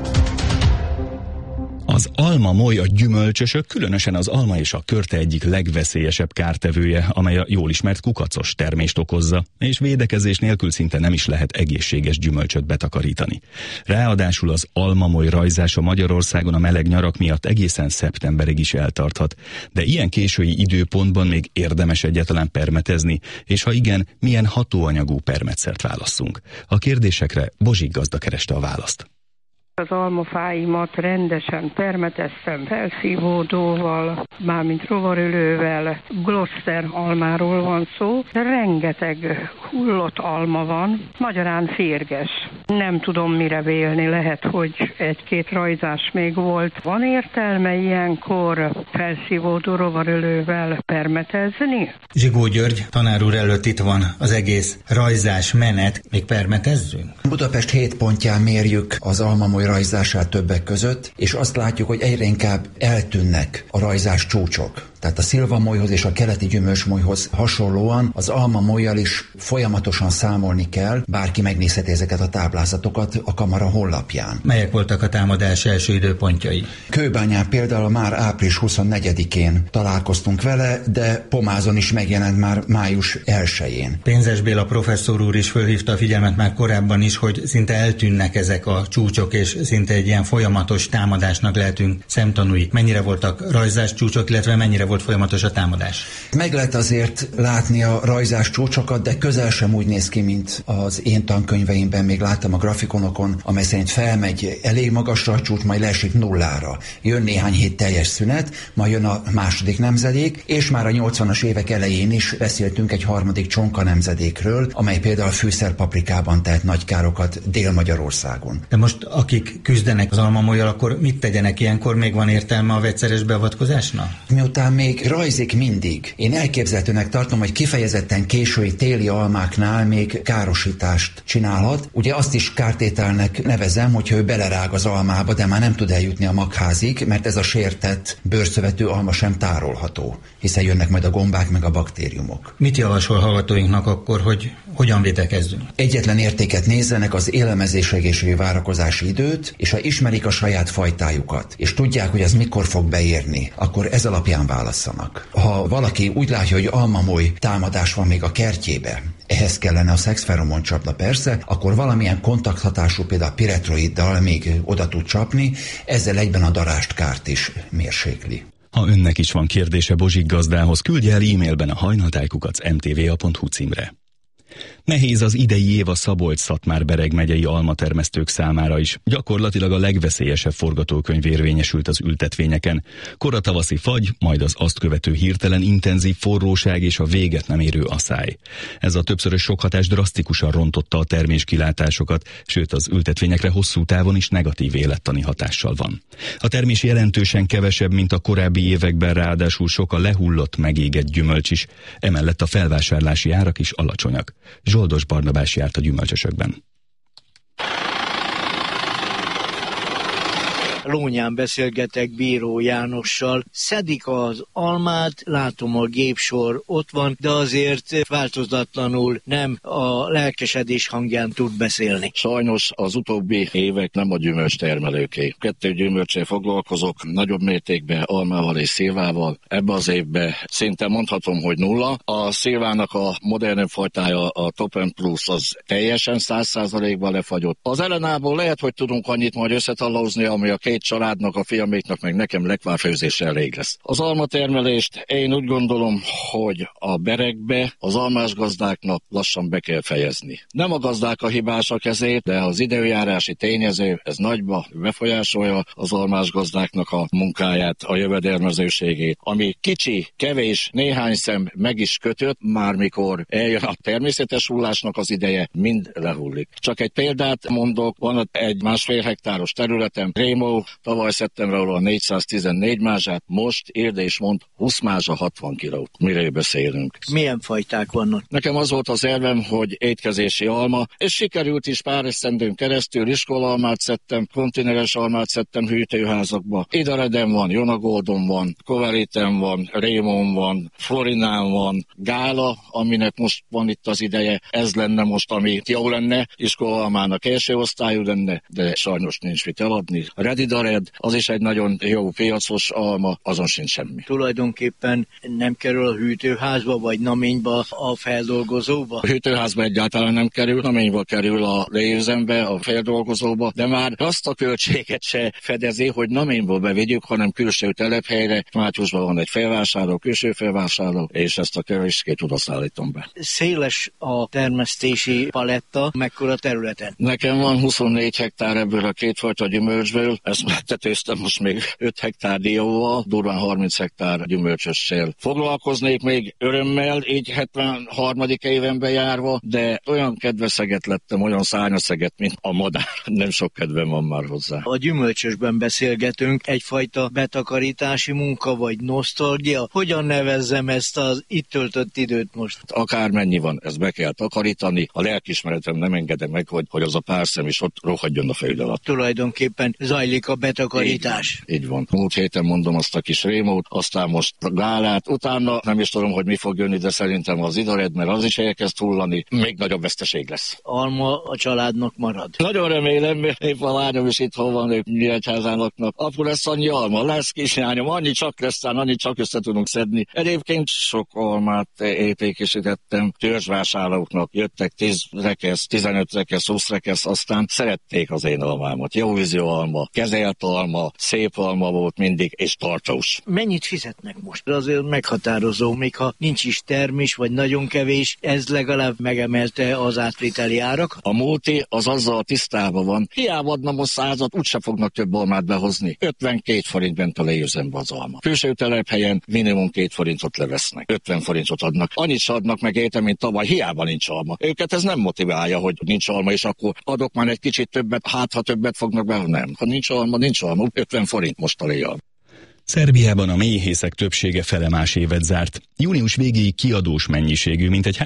Az alma-moly, a gyümölcsösök, különösen az alma és a körte egyik legveszélyesebb kártevője, amely a jól ismert kukacos termést okozza, és védekezés nélkül szinte nem is lehet egészséges gyümölcsöt betakarítani. Ráadásul az alma-moly rajzása Magyarországon a meleg nyarak miatt egészen szeptemberig is eltarthat, de ilyen késői időpontban még érdemes egyáltalán permetezni, és ha igen, milyen hatóanyagú permetszert válasszunk? A kérdésekre Bozsik gazda kereste a választ. Az almafáimat rendesen permeteztem felszívódóval, mármint rovarölővel, Gloucester almáról van szó. Rengeteg hullott alma van, magyarán férges. Nem tudom mire vélni, lehet, hogy egy-két rajzás még volt. Van értelme ilyenkor felszívódó rovarölővel permetezni? Zsigó György, tanár úr előtt itt van az egész rajzás menet, még permetezzünk? Budapest 7 pontján mérjük az almamoly rajzását többek között, és azt látjuk, hogy egyre inkább eltűnnek a rajzás csúcsok. Tehát a szilvamolyhoz és a keleti gyümölcsmolyhoz hasonlóan az almamollyal is folyamatosan számolni kell, bárki megnézheti ezeket a táblázatokat a kamara honlapján. Melyek voltak a támadás első időpontjai? Kőbányán például már április 24-én találkoztunk vele, de Pomázon is megjelent már május 1-én. Pénzes Béla professzor úr is fölhívta a figyelmet már korábban is, hogy szinte eltűnnek ezek a csúcsok, és szinte egy ilyen folyamatos támadásnak lehetünk szemtanúi. Mennyire voltak rajzás csúcsok, illetve mennyire volt folyamatos a támadás? Meg lehet azért látni a rajzás csúcsokat, de közel sem úgy néz ki, mint az én tankönyveimben még láttam a grafikonokon, amely szerint felmegy elég magasra a csúcs, majd leesik nullára. Jön néhány hét teljes szünet, majd jön a második nemzedék, és már a 80-as évek elején is beszéltünk egy harmadik csonka nemzedékről, amely például fűszerpaprikában tehet nagy károkat Dél-Magyarországon. De most akik küzdenek az almamollyal, akkor mit tegyenek ilyenkor? Még van értelme a vegyszeres beavatkozásnak? Miután még rajzik mindig. Én elképzelhetőnek tartom, hogy kifejezetten késői téli almáknál még károsítást csinálhat. Ugye azt is kártételnek nevezem, hogyha ő belerág az almába, de már nem tud eljutni a magházig, mert ez a sértett, bőrszövető alma sem tárolható, hiszen jönnek majd a gombák meg a baktériumok. Mit javasol hallgatóinknak akkor, hogy hogyan védekezzünk? Egyetlen értéket nézzenek, az élelmezésegészségi várakozási időt, és ha ismerik a saját fajtájukat, és tudják, hogy az mikor fog beérni, akkor ez alapján válasszanak. Ha valaki úgy látja, hogy almamoly támadás van még a kertjébe, ehhez kellene a szexferomon csapda persze, akkor valamilyen kontakthatású, például piretroiddal még oda tud csapni, ezzel egyben a daráskárt is mérsékli. Ha önnek is van kérdése Bozsik gazdához, küldje el e-mailben a hajnaltáj@mtva.hu címre. Nehéz az idei év a Szabolcs-Szatmár-Bereg megyei almatermesztők számára is. Gyakorlatilag a legveszélyesebb forgatókönyv érvényesült az ültetvényeken. Koratavaszi fagy, majd az azt követő hirtelen intenzív forróság és a véget nem érő aszály. Ez a többszörös sokhatás drasztikusan rontotta a terméskilátásokat, sőt az ültetvényekre hosszú távon is negatív élettani hatással van. A termés jelentősen kevesebb, mint a korábbi években, ráadásul sok a lehullott, megégett gyümölcs is, emellett a felvásárlási árak is alacsonyak. Zsoldos Barnabás járt a gyümölcsösökben. Lónyán beszélgetek Bíró Jánossal. Szedik az almát, látom a gépsor ott van, de azért változatlanul nem a lelkesedés hangján tud beszélni. Sajnos az utóbbi évek nem a gyümölcs termelőké. 2 gyümölccsel foglalkozok, nagyobb mértékben almával és szilvával. Ebbe az évben szinte mondhatom, hogy 0. A szilvának a modern fajtája, a Top End Plus, az teljesen 100%-ban lefagyott. Az ellenából lehet, hogy tudunk annyit majd összetallózni, ami a 2 családnak, a fiaméknak, meg nekem lekvárfőzésre elég lesz. Az almatermelést én úgy gondolom, hogy a Beregbe az almás gazdáknak lassan be kell fejezni. Nem a gazdák a hibásak ezért, de az időjárási tényező, ez nagyba befolyásolja az almás gazdáknak a munkáját, a jövedelmezőségét. Ami kicsi, kevés, néhány szem meg is kötött, már mikor eljön a természetes hullásnak az ideje, mind lehullik. Csak egy példát mondok, van egy 1,5 hektáros területen, Rémó, tavaly szeptemberről a 414 mázsát, most érde és mond 20 mázsa 60 kilót. Miről beszélünk? Milyen fajták vannak? Nekem az volt az elvem, hogy étkezési alma, és sikerült is pár esztendőn keresztül. Iskolalmát szedtem, kontineres almát szedtem hűtőházakba. Idareden van, Jonagoldon van, Koveriten van, Rémon van, Florinán van, Gála, aminek most van itt az ideje. Ez lenne most, ami jó lenne, iskolalmának első osztályú lenne, de sajnos nincs mit eladni. Redidared, az is egy nagyon jó piacos alma, azon sincs semmi. Tulajdonképpen nem kerül a hűtőházba, vagy naményba, a feldolgozóba? A hűtőházba egyáltalán nem kerül, naményba kerül a leérzenbe, a feldolgozóba, de már azt a költséget se fedezi, hogy naményból bevigyük, hanem külső telephelyre. Mátyusban van egy felvásárló, külső felvásárló, és ezt a kevéskét oda szállítom be. Széles a termesztési paletta, mekkora területen? Nekem van 24 hektár ebből a 2 fajta gyümölcsből, ezt megtetőztem most még 5 hektár dióval, durván 30 hektár gyümölcsössel. Foglalkoznék még örömmel, így 73. évenbe járva, de olyan kedveszeget lettem, olyan szárnyaszeget, mint a madár. Nem sok kedvem van már hozzá. A gyümölcsösben beszélgetünk, egyfajta betakarítási munka, vagy nosztalgia. Hogyan nevezzem ezt az itt töltött időt most? Akármennyi van, ezt be kell takarítani. A lelkiismeretem nem engedem meg, hogy az a pár szem is ott rohadjon a föld alatt. Tulajdonképpen zajlik a betakarítás. Így van. Múlt héten mondom azt a kis Rémót, aztán most a Gálát, utána nem is tudom, hogy mi fog jönni, de szerintem az Idared, mert az is elkezd hullani, még nagyobb veszteség lesz. Alma a családnak marad. Nagyon remélem, épp a lányom is itthon van, ők Nyíregyházán laknak. Apu, lesz annyi alma, lesz kislányom, annyi csak lesz, annyi csak össze tudunk szedni. Egyébként sok almát értékesítettem, törzsvásárlóknak jöttek 10 rekesz, 15 rekesz, 20 rekesz, aztán szerették az én almámat. Jó vízű alma, kezelt alma, szép alma volt mindig, és tartós. Mennyit fizetnek most? Azért meghatározó, még ha nincs is termés, vagy nagyon kevés, ez legalább megemelte az átviteli árak. A multi az azzal tisztában van. Hiába adna most 100-at, úgyse fognak több almát behozni. 52 forint bent a leérzenbe az alma. Külső telephelyen minimum 2 forintot levesznek. 50 forintot adnak. Annyit se adnak meg érte, mint tavaly, hiába nincs alma. Őket ez nem motiválja, hogy nincs alma, és akkor adok már egy kicsit többet, hát ha többet fognak be, nem. Ha nincs alma, 50 forint most a léjjal. Szerbiában a méhészek többsége felemás évet zárt. Június végéig kiadós mennyiségű, mintegy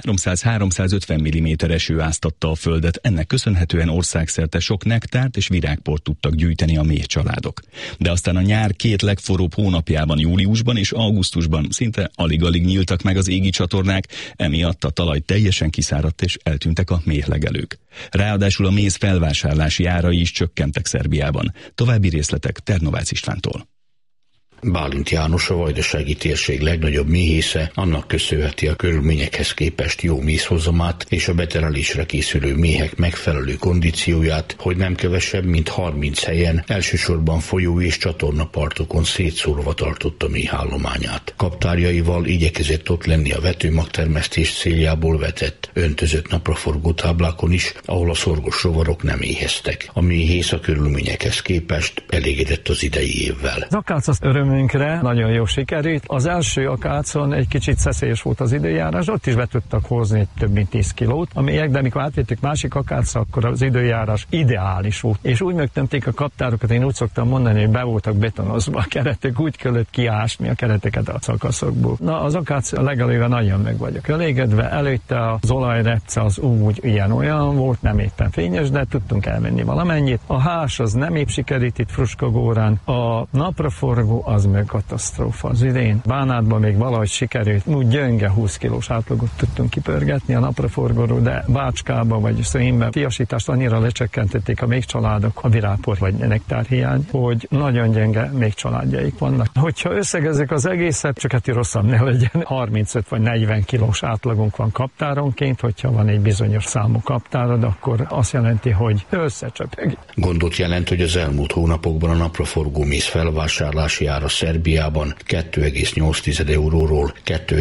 300-350 mm eső áztatta a földet, ennek köszönhetően országszerte sok nektárt és virágport tudtak gyűjteni a méhcsaládok. De aztán a nyár 2 legforróbb hónapjában, júliusban és augusztusban szinte alig-alig nyíltak meg az égi csatornák, emiatt a talaj teljesen kiszáradt és eltűntek a méhlegelők. Ráadásul a méz felvásárlási árai is csökkentek Szerbiában. További részletek Ternovácz Istvántól. Bálint János, a Vajdasági térség legnagyobb méhésze, annak köszönheti a körülményekhez képest jó mézhozamát és a beterelésre készülő méhek megfelelő kondícióját, hogy nem kevesebb, mint 30 helyen, elsősorban folyó és csatornapartokon szétszórva tartotta méhállományát. Kaptárjaival igyekezett ott lenni a vetőmagtermesztés céljából vetett, öntözött napraforgó táblákon is, ahol a szorgos rovarok nem éheztek. A méhész a körülményekhez képest elégedett az idei évvel. Az akác az örömünkre nagyon jó sikerült. Az első akácon egy kicsit szeszélyes volt az időjárás, ott is be tudtak hozni több mint 10 kilót a méhek, de amikor átvittük másik akácra, akkor az időjárás ideális volt. És úgy megtömték a kaptárokat, én úgy szoktam mondani, hogy be voltak betonozva a keretek, úgy kellett kiásni a kereteket a szakaszokból. Na, az akác legalább nagyon meg vagyok elégedve. Előtte az olajrepce az úgy ilyen-olyan volt, nem éppen fényes, de tudtunk elmenni valamennyit. A hás az nem épp sikerült itt Fruskagórán, a napraforgó az meg katasztrófa az idén. Bánátban még valahogy sikerült, úgy gyönge 20 kilós átlagot tudtunk kipörgetni a napraforgóról, de Bácskába vagy Szénbe fiasítást annyira lecsökkentették a még családok, a virágpor vagy nektárhiány, hogy nagyon gyenge még családjaik vannak. Hogyha összegezzük az egészet, csak hát rosszabb ne legyen, 35 vagy 40 kilós átlagunk van kaptáronként, hogyha van egy bizonyos számú kaptárod, akkor azt jelenti, hogy összecsöpeg. Gondot jelent, hogy az elmúlt hónapokban a napraforgó méz felvásárlási ára Szerbiában 2,8 euróról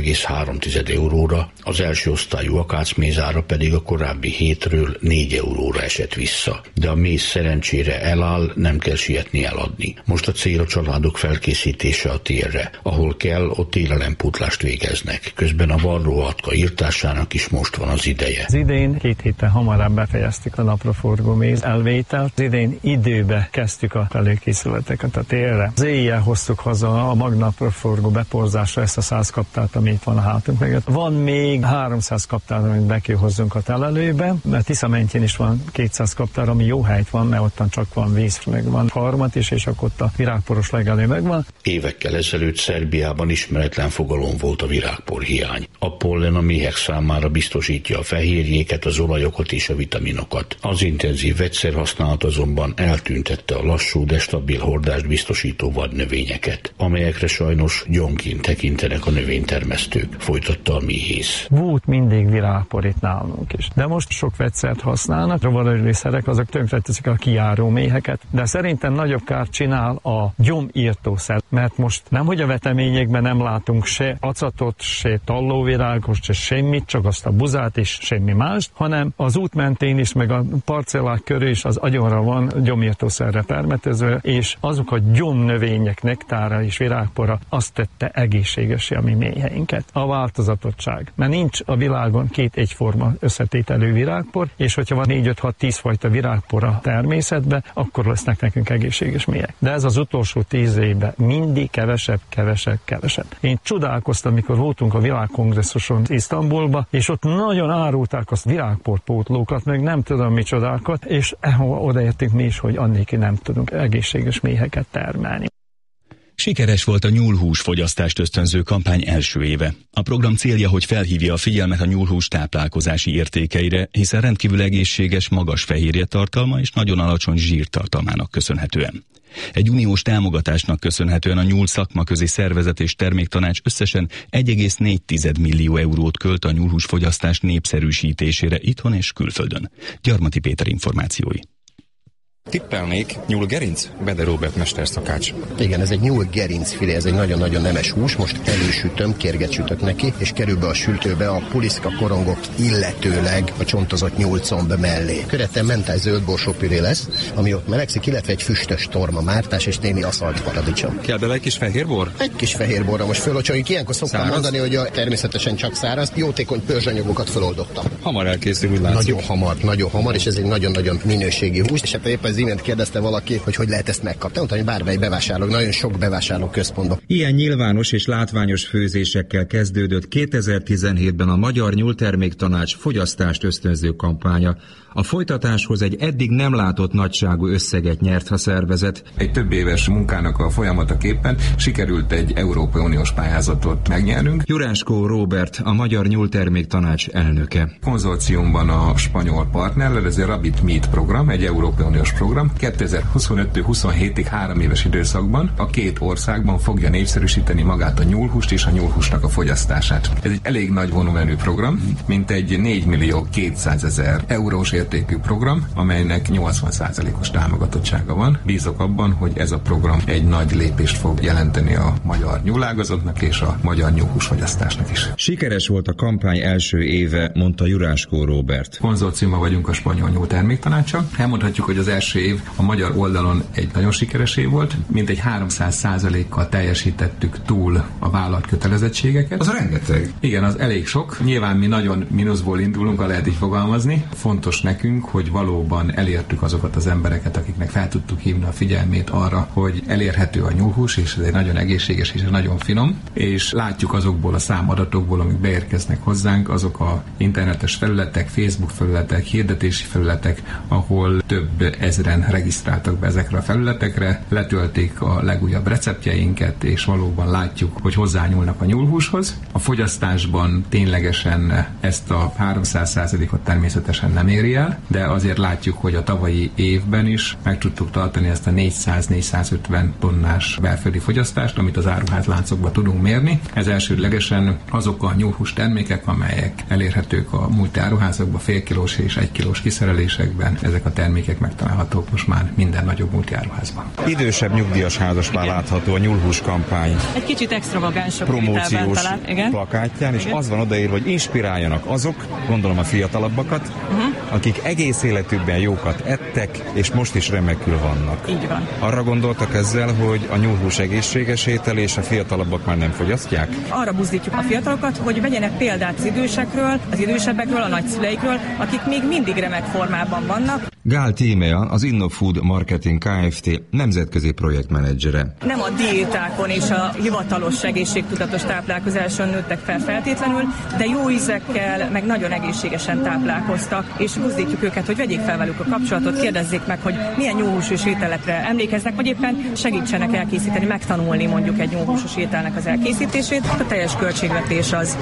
2,3 euróra, az első osztályú akácméz ára pedig a korábbi hétről 4 euróra esett vissza. De a méz szerencsére eláll, nem kell sietni eladni. Most a cél a családok felkészítése a térre. Ahol kell, ott élelempótlást végeznek. Közben a varróatka írtásának is most van az ideje. Az idén 2 héten hamarabb befejeztük a napraforgó méz elvételt. Az idén időbe kezdtük a előkészületeket a térre. Az éjjel hoztuk haza a magnapraforgó beporzásra ezt a 100 kaptárt, ami itt van a hátunk mögött. Van még 300 kaptár, amit be kell hozzunk a telelőbe, mert Tiszamentjén is van 200 kaptár, ami jó helyt van, mert ottan csak van víz, meg van harmat is, és akkor ott a virágporos legelő megvan. Évekkel ezelőtt Szerbiában ismeretlen fogalom volt a virágpor hiány. A pollen a méhek számára biztosítja a fehérjéket, az olajokat és a vitaminokat. Az intenzív vegyszerhasználat azonban eltüntette a lassú, de stabil hordást biztosító vadnövényeket, amelyekre sajnos gyomként tekintenek a növénytermesztők, folytatta a méhész. Volt mindig virágpor itt nálunk is, de most sok vegyszert használnak, rovarölőszerek, azok tönkreteszik a kijáró méheket, de szerintem nagyobb kárt csinál a gyomírtószer, mert most nemhogy a veteményekben nem látunk se acatot, se tallóvirágot, se semmit, csak azt a buzát és semmi mást, hanem az út mentén is, meg a parcellák körül is az agyonra van gyomírtószerre permetezve, és azok a gyomnövények nektára és virágpora azt tette egészségessé a mi méheinket. A változatottság. Mert nincs a világon 2 egyforma összetételű virágpor, és hogyha van 4-5-6-10 fajta virágpor a természetben, akkor lesznek nekünk egészséges méhek. De ez az utolsó 10 évben mindig kevesebb. Én csodálkoztam, mikor voltunk a világkongresszuson Isztambulba, és ott nagyon árulták a virágporpótlókat, meg nem tudom micsodákat, és odaértünk mi is, hogy annéki nem tudunk egészséges méheket termelni. Sikeres volt a nyúlhús fogyasztást ösztönző kampány első éve. A program célja, hogy felhívja a figyelmet a nyúlhús táplálkozási értékeire, hiszen rendkívül egészséges, magas fehérjetartalma és nagyon alacsony zsírtartalmának köszönhetően. Egy uniós támogatásnak köszönhetően a nyúl szakmaközi szervezet és terméktanács összesen 1,4 millió eurót költ a nyúlhús fogyasztás népszerűsítésére itthon és külföldön. Gyarmati Péter információi. Tippelnék, nyúlgerinc? Bede Róbert mesterszakács. Igen, ez egy nyúlgerincfilé, ez egy nagyon-nagyon nemes hús, most elősütöm, kérget sütök neki, és kerül be a sültőbe a puliszka korongok, illetőleg a csontozott nyúlcomb mellé. Követően mentály zöldborsópüré lesz, ami ott melegszik, illetve egy füstös torma mártás és némi aszalt paradicsom. Kell bele egy kis fehérbor? Egy kis fehérborra most fölocsoljuk, ilyenkor szoktam mondani, hogy természetesen csak száraz, jótékony pörzsanyagokat föloldottam. Hamar elkészül, úgy látszik. Nagyon hamar, és ez egy nagyon-nagyon minőségi hús, és hát éppen az imént kérdezte valaki, hogy lehet ezt megkapni. Mondtam, hogy bármely bevásárló, nagyon sok bevásárló központban. Ilyen nyilvános és látványos főzésekkel kezdődött 2017-ben a Magyar Nyúlterméktanács fogyasztást ösztönző kampánya. A folytatáshoz egy eddig nem látott nagyságú összeget nyert a szervezet. Egy több éves munkának a folyamataképpen sikerült egy Európai Uniós pályázatot megnyernünk. Juráskó Róbert, a Magyar Nyúlterméktanács elnöke. Konzorciumban a spanyol partnerrel, ez egy Rabbit Meat program, egy Európai Uniós program. 2025-27-ig 3 éves időszakban a 2 országban fogja népszerűsíteni magát a nyúlhúst és a nyúlhúsnak a fogyasztását. Ez egy elég nagy volumenű program, mint egy 4.200.000 eurós értékű program, amelynek 80%-os támogatottsága van. Bízok abban, hogy ez a program egy nagy lépést fog jelenteni a magyar nyúlágazatnak és a magyar nyúlhúsfogyasztásnak is. Sikeres volt a kampány első éve, mondta Juráskó Róbert. Konzorciuma vagyunk a Spanyol Nyúlterméktanáccsal. Elmondhatjuk, hogy az első év a magyar oldalon egy nagyon sikeres év volt, mintegy 300%-kal teljesítettük túl a vállalt kötelezettségeket. Az rengeteg. Igen, az elég sok. Nyilván mi nagyon mínuszból indulunk, ha lehet így fogalmazni. Fontos nekünk, hogy valóban elértük azokat az embereket, akiknek fel tudtuk hívni a figyelmét arra, hogy elérhető a nyúlhús, és ez egy nagyon egészséges és nagyon finom, és látjuk azokból a számadatokból, amik beérkeznek hozzánk, azok a internetes felületek, Facebook felületek, hirdetési felületek, ahol több ezren regisztráltak be ezekre a felületekre, letölték a legújabb receptjeinket, és valóban látjuk, hogy hozzányúlnak a nyúlhúshoz. A fogyasztásban ténylegesen ezt a 300%-ot természetesen nem éri el, de azért látjuk, hogy a tavalyi évben is meg tudtuk tartani ezt a 400-450 tonnás belföldi fogyasztást, amit az áruházláncokban tudunk mérni. Ez elsődlegesen azok a nyúlhús termékek, amelyek elérhetők a multiáruházakban, félkilós és 1 kilós kiszerelésekben. Ezek a termékek megtalálhatók most már minden nagyobb multiáruházban. Idősebb nyugdíjas házaspár látható a nyúlhús kampány. Egy kicsit extravagánsabb promóciós plakátján, és az van odaírva, hogy inspiráljanak azok, gondolom a fiatalabbakat, akik egész életükben jókat ettek, és most is remekül vannak. Így van. Arra gondoltak ezzel, hogy a nyúlhús egészséges étel, és a fiatalabbak már nem fogyasztják? Arra buzdítjuk a fiatalokat, hogy vegyenek példát az idősekről, az idősebbekről, a nagyszüleikről, akik még mindig remek formában vannak. Gál Tímea, az InnoFood Marketing Kft. Nemzetközi projektmenedzsere. Nem a diétákon és a hivatalos egészségtudatos táplálkozáson nőttek fel feltétlenül, de jó ízekkel, meg nagyon egészségesen táplálkoztak, és buzdítjuk őket, hogy vegyék fel velük a kapcsolatot, kérdezzék meg, hogy milyen nyúlhúsos ételekre emlékeznek, vagy éppen segítsenek elkészíteni, megtanulni mondjuk egy nyúlhúsos ételnek az elkészítését. A teljes költségvetés az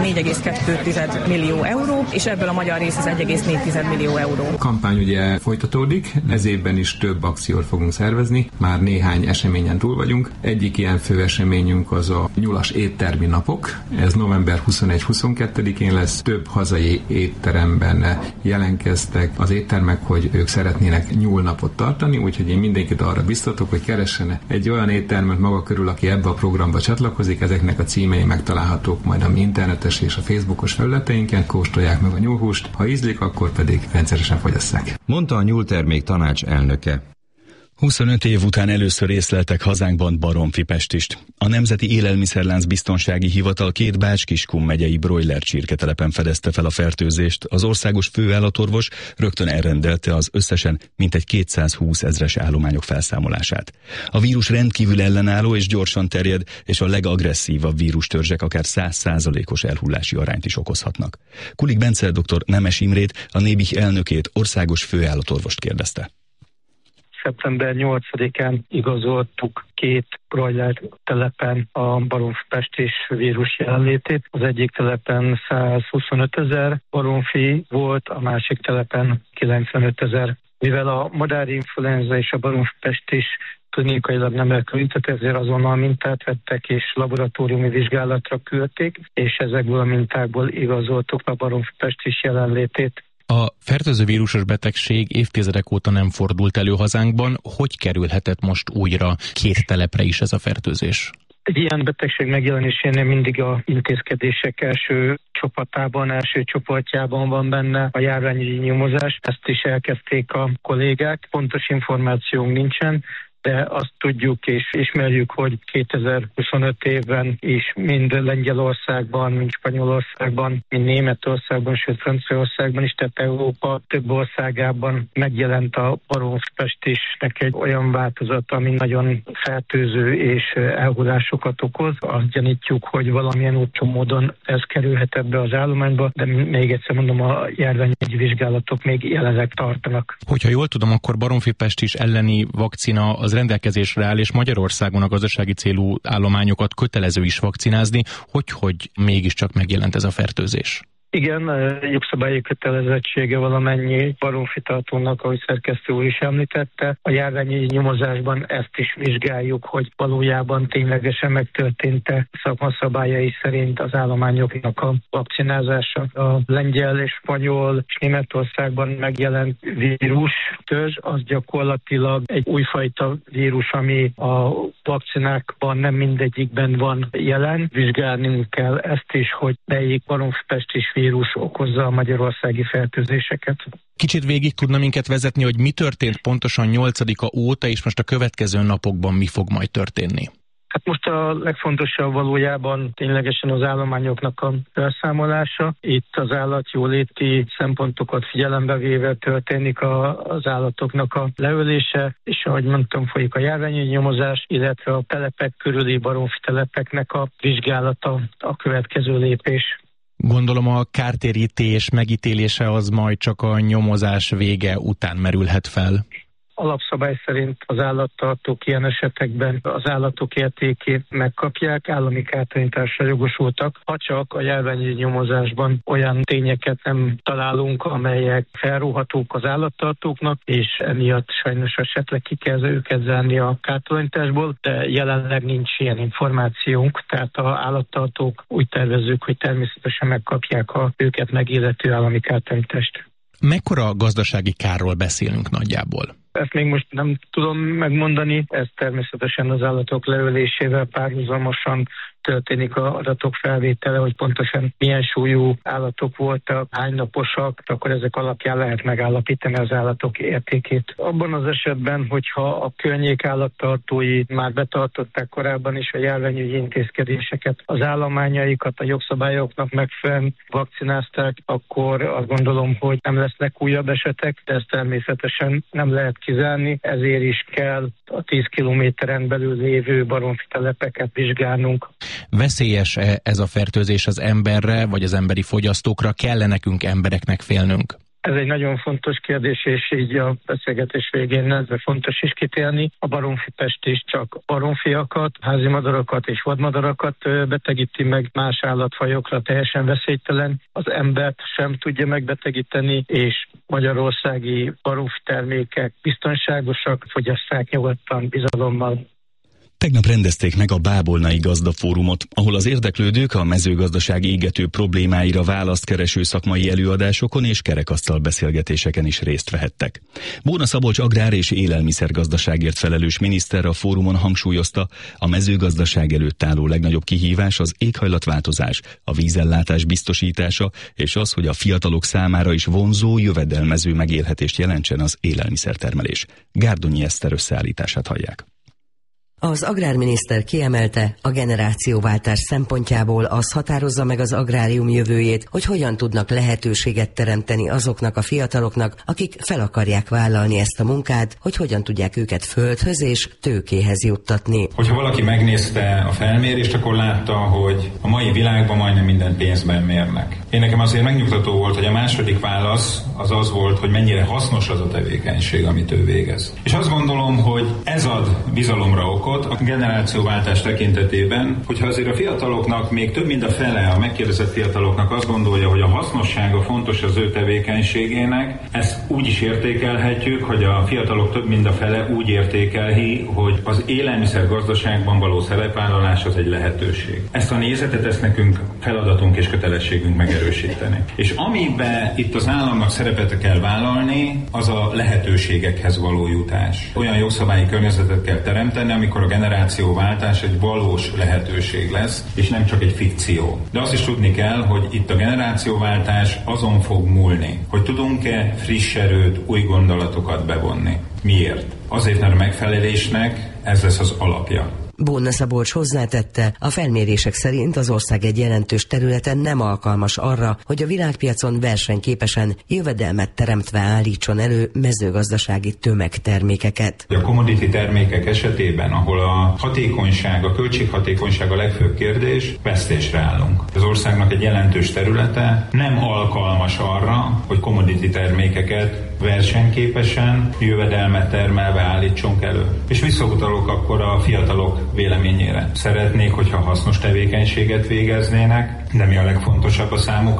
4,2 millió euró, és ebből a magyar rész az 1,4 millió euró. A kampány ugye folytatódik, ez évben is több akciót fogunk szervezni, már néhány eseményen túl vagyunk. Egyik ilyen fő eseményünk az a nyulas éttermi napok. Ez november 21-22-én lesz, több hazai étteremben jelentkeztek az éttermek, hogy ők szeretnének nyúlnapot tartani, úgyhogy én mindenkit arra biztatok, hogy keressen egy olyan éttermet maga körül, aki ebbe a programba csatlakozik. Ezeknek a címei megtalálhatók majd a mi internetes és a Facebookos felületeinken, kóstolják meg a nyúlhúst, ha ízlik, akkor pedig rendszeresen fogyasszák. Mondta a Nyúltermék Tanács elnöke. 25 év után először észleltek hazánkban baromfipestist. A Nemzeti Élelmiszerlánc Biztonsági Hivatal 2 Bács-Kiskun megyei broiler csirketelepen fedezte fel a fertőzést. Az országos főállatorvos rögtön elrendelte az összesen mintegy 220 000 állományok felszámolását. A vírus rendkívül ellenálló és gyorsan terjed, és a legagresszívabb vírustörzsek akár 100%-os elhullási arányt is okozhatnak. Kulik Bence dr. Nemes Imrét, a Nébih elnökét, országos főállatorvost kérdezte. Szeptember 8-án igazoltuk 2 broiler telepen a baromfipestis vírus jelenlétét. Az egyik telepen 125 000 baromfi volt, a másik telepen 95 000. Mivel a madárinfluenza és a baromfipestis klinikailag nem elkülönített, ezért azonnal mintát vettek és laboratóriumi vizsgálatra küldték, és ezekből a mintákból igazoltuk a baromfipestis jelenlétét. A fertőző vírusos betegség évtizedek óta nem fordult elő hazánkban. Hogy kerülhetett most újra 2 telepre is ez a fertőzés? Egy ilyen betegség megjelenésénél mindig a intézkedések első csapatában, első csoportjában van benne a járványügyi nyomozás. Ezt is elkezdték a kollégák. Pontos információnk nincsen, de azt tudjuk és ismerjük, hogy 2025 évben is mind Lengyelországban, mind Spanyolországban, mind Németországban, sőt Franciaországban is, tehát Európa több országában megjelent a baromfipestisnek egy olyan változat, ami nagyon fertőző és elhullásokat okoz. Azt gyanítjuk, hogy valamilyen úton módon ez kerülhet ebbe az állományba, de még egyszer mondom, a járványügyi vizsgálatok még jelenleg tartanak. Hogyha jól tudom, akkor baromfipestis elleni vakcina az rendelkezésre áll, és Magyarországon a gazdasági célú állományokat kötelező is vakcinázni, hogy mégiscsak megjelent ez a fertőzés? Igen, jogszabályi kötelezettsége valamennyi baromfitartónak, ahogy szerkesztő úr is említette. A járványi nyomozásban ezt is vizsgáljuk, hogy valójában ténylegesen megtörtént-e szakmaszabályai szerint az állományoknak a vakcinázása. A lengyel és spanyol és Németországban megjelent vírustörzs, az gyakorlatilag egy újfajta vírus, ami a vakcinákban nem mindegyikben van jelen. Vizsgálnunk kell ezt is, hogy melyik baromfipestis vírus okozza a magyarországi fertőzéseket. Kicsit végig tudna minket vezetni, hogy mi történt pontosan 8-a óta, és most a következő napokban mi fog majd történni? Hát most a legfontosabb valójában ténylegesen az állományoknak a felszámolása. Itt az állatjóléti szempontokat figyelembe véve történik az állatoknak a leölése, és ahogy mondtam, folyik a járványi nyomozás, illetve a telepek körüli baromfitelepeknek a vizsgálata a következő lépés. Gondolom a kártérítés megítélése az majd csak a nyomozás vége után merülhet fel. Alapszabály szerint az állattartók ilyen esetekben az állatok értékét megkapják, állami kártérítésre jogosultak, ha csak a járványi nyomozásban olyan tényeket nem találunk, amelyek felróhatók az állattartóknak, és emiatt sajnos esetleg ki kell őket zárni a kártalanításból, de jelenleg nincs ilyen információnk, tehát az állattartók úgy tervezzük, hogy természetesen megkapják a őket megillető állami kártalanítást. Mekkora gazdasági kárról beszélünk nagyjából? Ezt még most nem tudom megmondani, ez természetesen az állatok leölésével párhuzamosan történik az adatok felvétele, hogy pontosan milyen súlyú állatok voltak, hány naposak, akkor ezek alapján lehet megállapítani az állatok értékét. Abban az esetben, hogyha a környék állattartói már betartották korábban is a járványügyi intézkedéseket, az állományaikat a jogszabályoknak megfelelően vakcinázták, akkor azt gondolom, hogy nem lesznek újabb esetek, de ezt természetesen nem lehet kizárni, ezért is kell a 10 kilométeren belül lévő baromfitelepeket vizsgálnunk. Veszélyes-e ez a fertőzés az emberre, vagy az emberi fogyasztókra? Kell-e nekünk embereknek félnünk? Ez egy nagyon fontos kérdés, és így a beszélgetés végén ezzel fontos is kitérni. A baromfipest is csak baromfiakat, házi madarakat és vadmadarakat betegíti meg, más állatfajokra teljesen veszélytelen. Az embert sem tudja megbetegíteni, és magyarországi baromfi termékek biztonságosak, fogyasszák nyugodtan, bizalommal. Tegnap rendezték meg a Bábolnai Gazdafórumot, ahol az érdeklődők a mezőgazdaság égető problémáira választ kereső szakmai előadásokon és kerekasztal beszélgetéseken is részt vehettek. Bóna Szabolcs agrár- és élelmiszergazdaságért felelős miniszter a fórumon hangsúlyozta, a mezőgazdaság előtt álló legnagyobb kihívás az éghajlatváltozás, a vízellátás biztosítása, és az, hogy a fiatalok számára is vonzó, jövedelmező megélhetést jelentsen az élelmiszertermelés. Gárdonyi Eszter összeállítását hallják. Az agrárminiszter kiemelte, a generációváltás szempontjából az határozza meg az agrárium jövőjét, hogy hogyan tudnak lehetőséget teremteni azoknak a fiataloknak, akik fel akarják vállalni ezt a munkát, hogy hogyan tudják őket földhöz és tőkéhez juttatni. Hogyha valaki megnézte a felmérést, akkor látta, hogy a mai világban majdnem minden pénzben mérnek. Én nekem azért megnyugtató volt, hogy a második válasz az volt, hogy mennyire hasznos az a tevékenység, amit ő végez. És azt gondolom, hogy ez ad bizalomra okot a generációváltás tekintetében, hogyha azért a fiataloknak még több mint a fele, a megkérdezett fiataloknak azt gondolja, hogy a hasznossága fontos az ő tevékenységének, ezt úgy is értékelhetjük, hogy a fiatalok több mint a fele úgy értékelhi, hogy az élelmiszergazdaságban való szerepvállalás az egy lehetőség. Ezt a nézetet, ezt nekünk feladatunk és kötelességünk megerősíteni. És amiben itt az államnak szerepet kell vállalni, az a lehetőségekhez való jutás. Olyan jogszabályi környezetet kell teremteni, amikor a generációváltás egy valós lehetőség lesz, és nem csak egy fikció. De azt is tudni kell, hogy itt a generációváltás azon fog múlni, hogy tudunk-e friss erőt, új gondolatokat bevonni. Miért? Azért, mert a megfelelésnek ez lesz az alapja. Bóna Szabolcs hozzátette, a felmérések szerint az ország egy jelentős területen nem alkalmas arra, hogy a világpiacon versenyképesen, jövedelmet teremtve állítson elő mezőgazdasági tömegtermékeket. A commodity termékek esetében, ahol a hatékonyság, a költséghatékonyság a legfőbb kérdés, vesztésre állunk. Az országnak egy jelentős területe nem alkalmas arra, hogy commodity termékeket versenyképesen, jövedelmet termelve állítsunk elő. És visszautalok akkor a fiatalok véleményére. Szeretnék, hogyha hasznos tevékenységet végeznének, de mi a legfontosabb a számukra?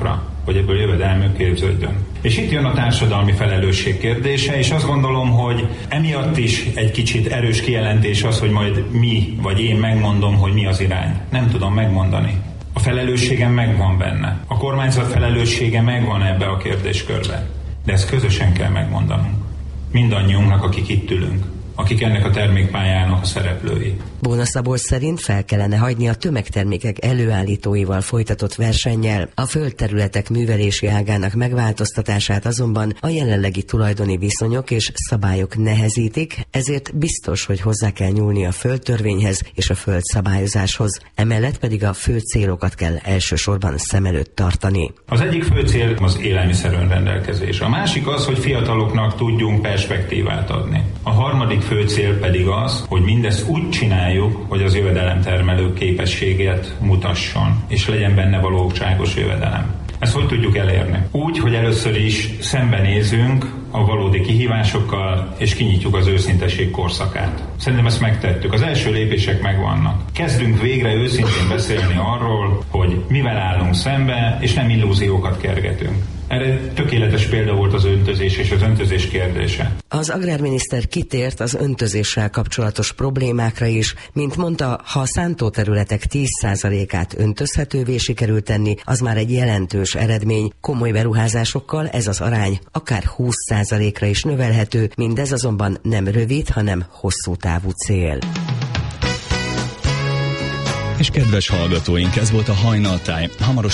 hogy ebből jövedelmük képződjön. És itt jön a társadalmi felelősség kérdése, és azt gondolom, hogy emiatt is egy kicsit erős kijelentés az, hogy majd mi, vagy én megmondom, hogy mi az irány. Nem tudom megmondani. A felelősségem megvan benne. A kormányzat felelőssége megvan ebbe a kérdéskörbe. De ezt közösen kell megmondanunk. Mindannyiunknak, akik itt ülünk, akik ennek a termékpályának a szereplői. Bóna Szabolcs szerint fel kellene hagyni a tömegtermékek előállítóival folytatott versennyel. A földterületek művelési ágának megváltoztatását azonban a jelenlegi tulajdoni viszonyok és szabályok nehezítik, ezért biztos, hogy hozzá kell nyúlni a földtörvényhez és a földszabályozáshoz. Emellett pedig a fő célokat kell elsősorban szem előtt tartani. Az egyik fő cél az élelmiszer önrendelkezés. A másik az, hogy fiataloknak tudjunk perspektívát adni. A harmadik fő cél pedig az, hogy mindezt úgy csináljuk, hogy az jövedelemtermelő képességet mutasson, és legyen benne valóságos jövedelem. Ezt hogy tudjuk elérni? Úgy, hogy először is szembenézünk a valódi kihívásokkal, és kinyitjuk az őszinteség korszakát. Szerintem ezt megtettük. Az első lépések megvannak. Kezdünk végre őszintén beszélni arról, hogy mivel állunk szembe, és nem illúziókat kergetünk. Erre tökéletes példa volt az öntözés és az öntözés kérdése. Az agrárminiszter kitért az öntözéssel kapcsolatos problémákra is, mint mondta, ha a szántóterületek 10%-át öntözhetővé sikerült tenni, az már egy jelentős eredmény. Komoly beruházásokkal ez az arány akár 20%-ra is növelhető, mindez azonban nem rövid, hanem hosszú távú cél. És kedves hallgatóink, ez volt a Hajnaltáj. Hamarosan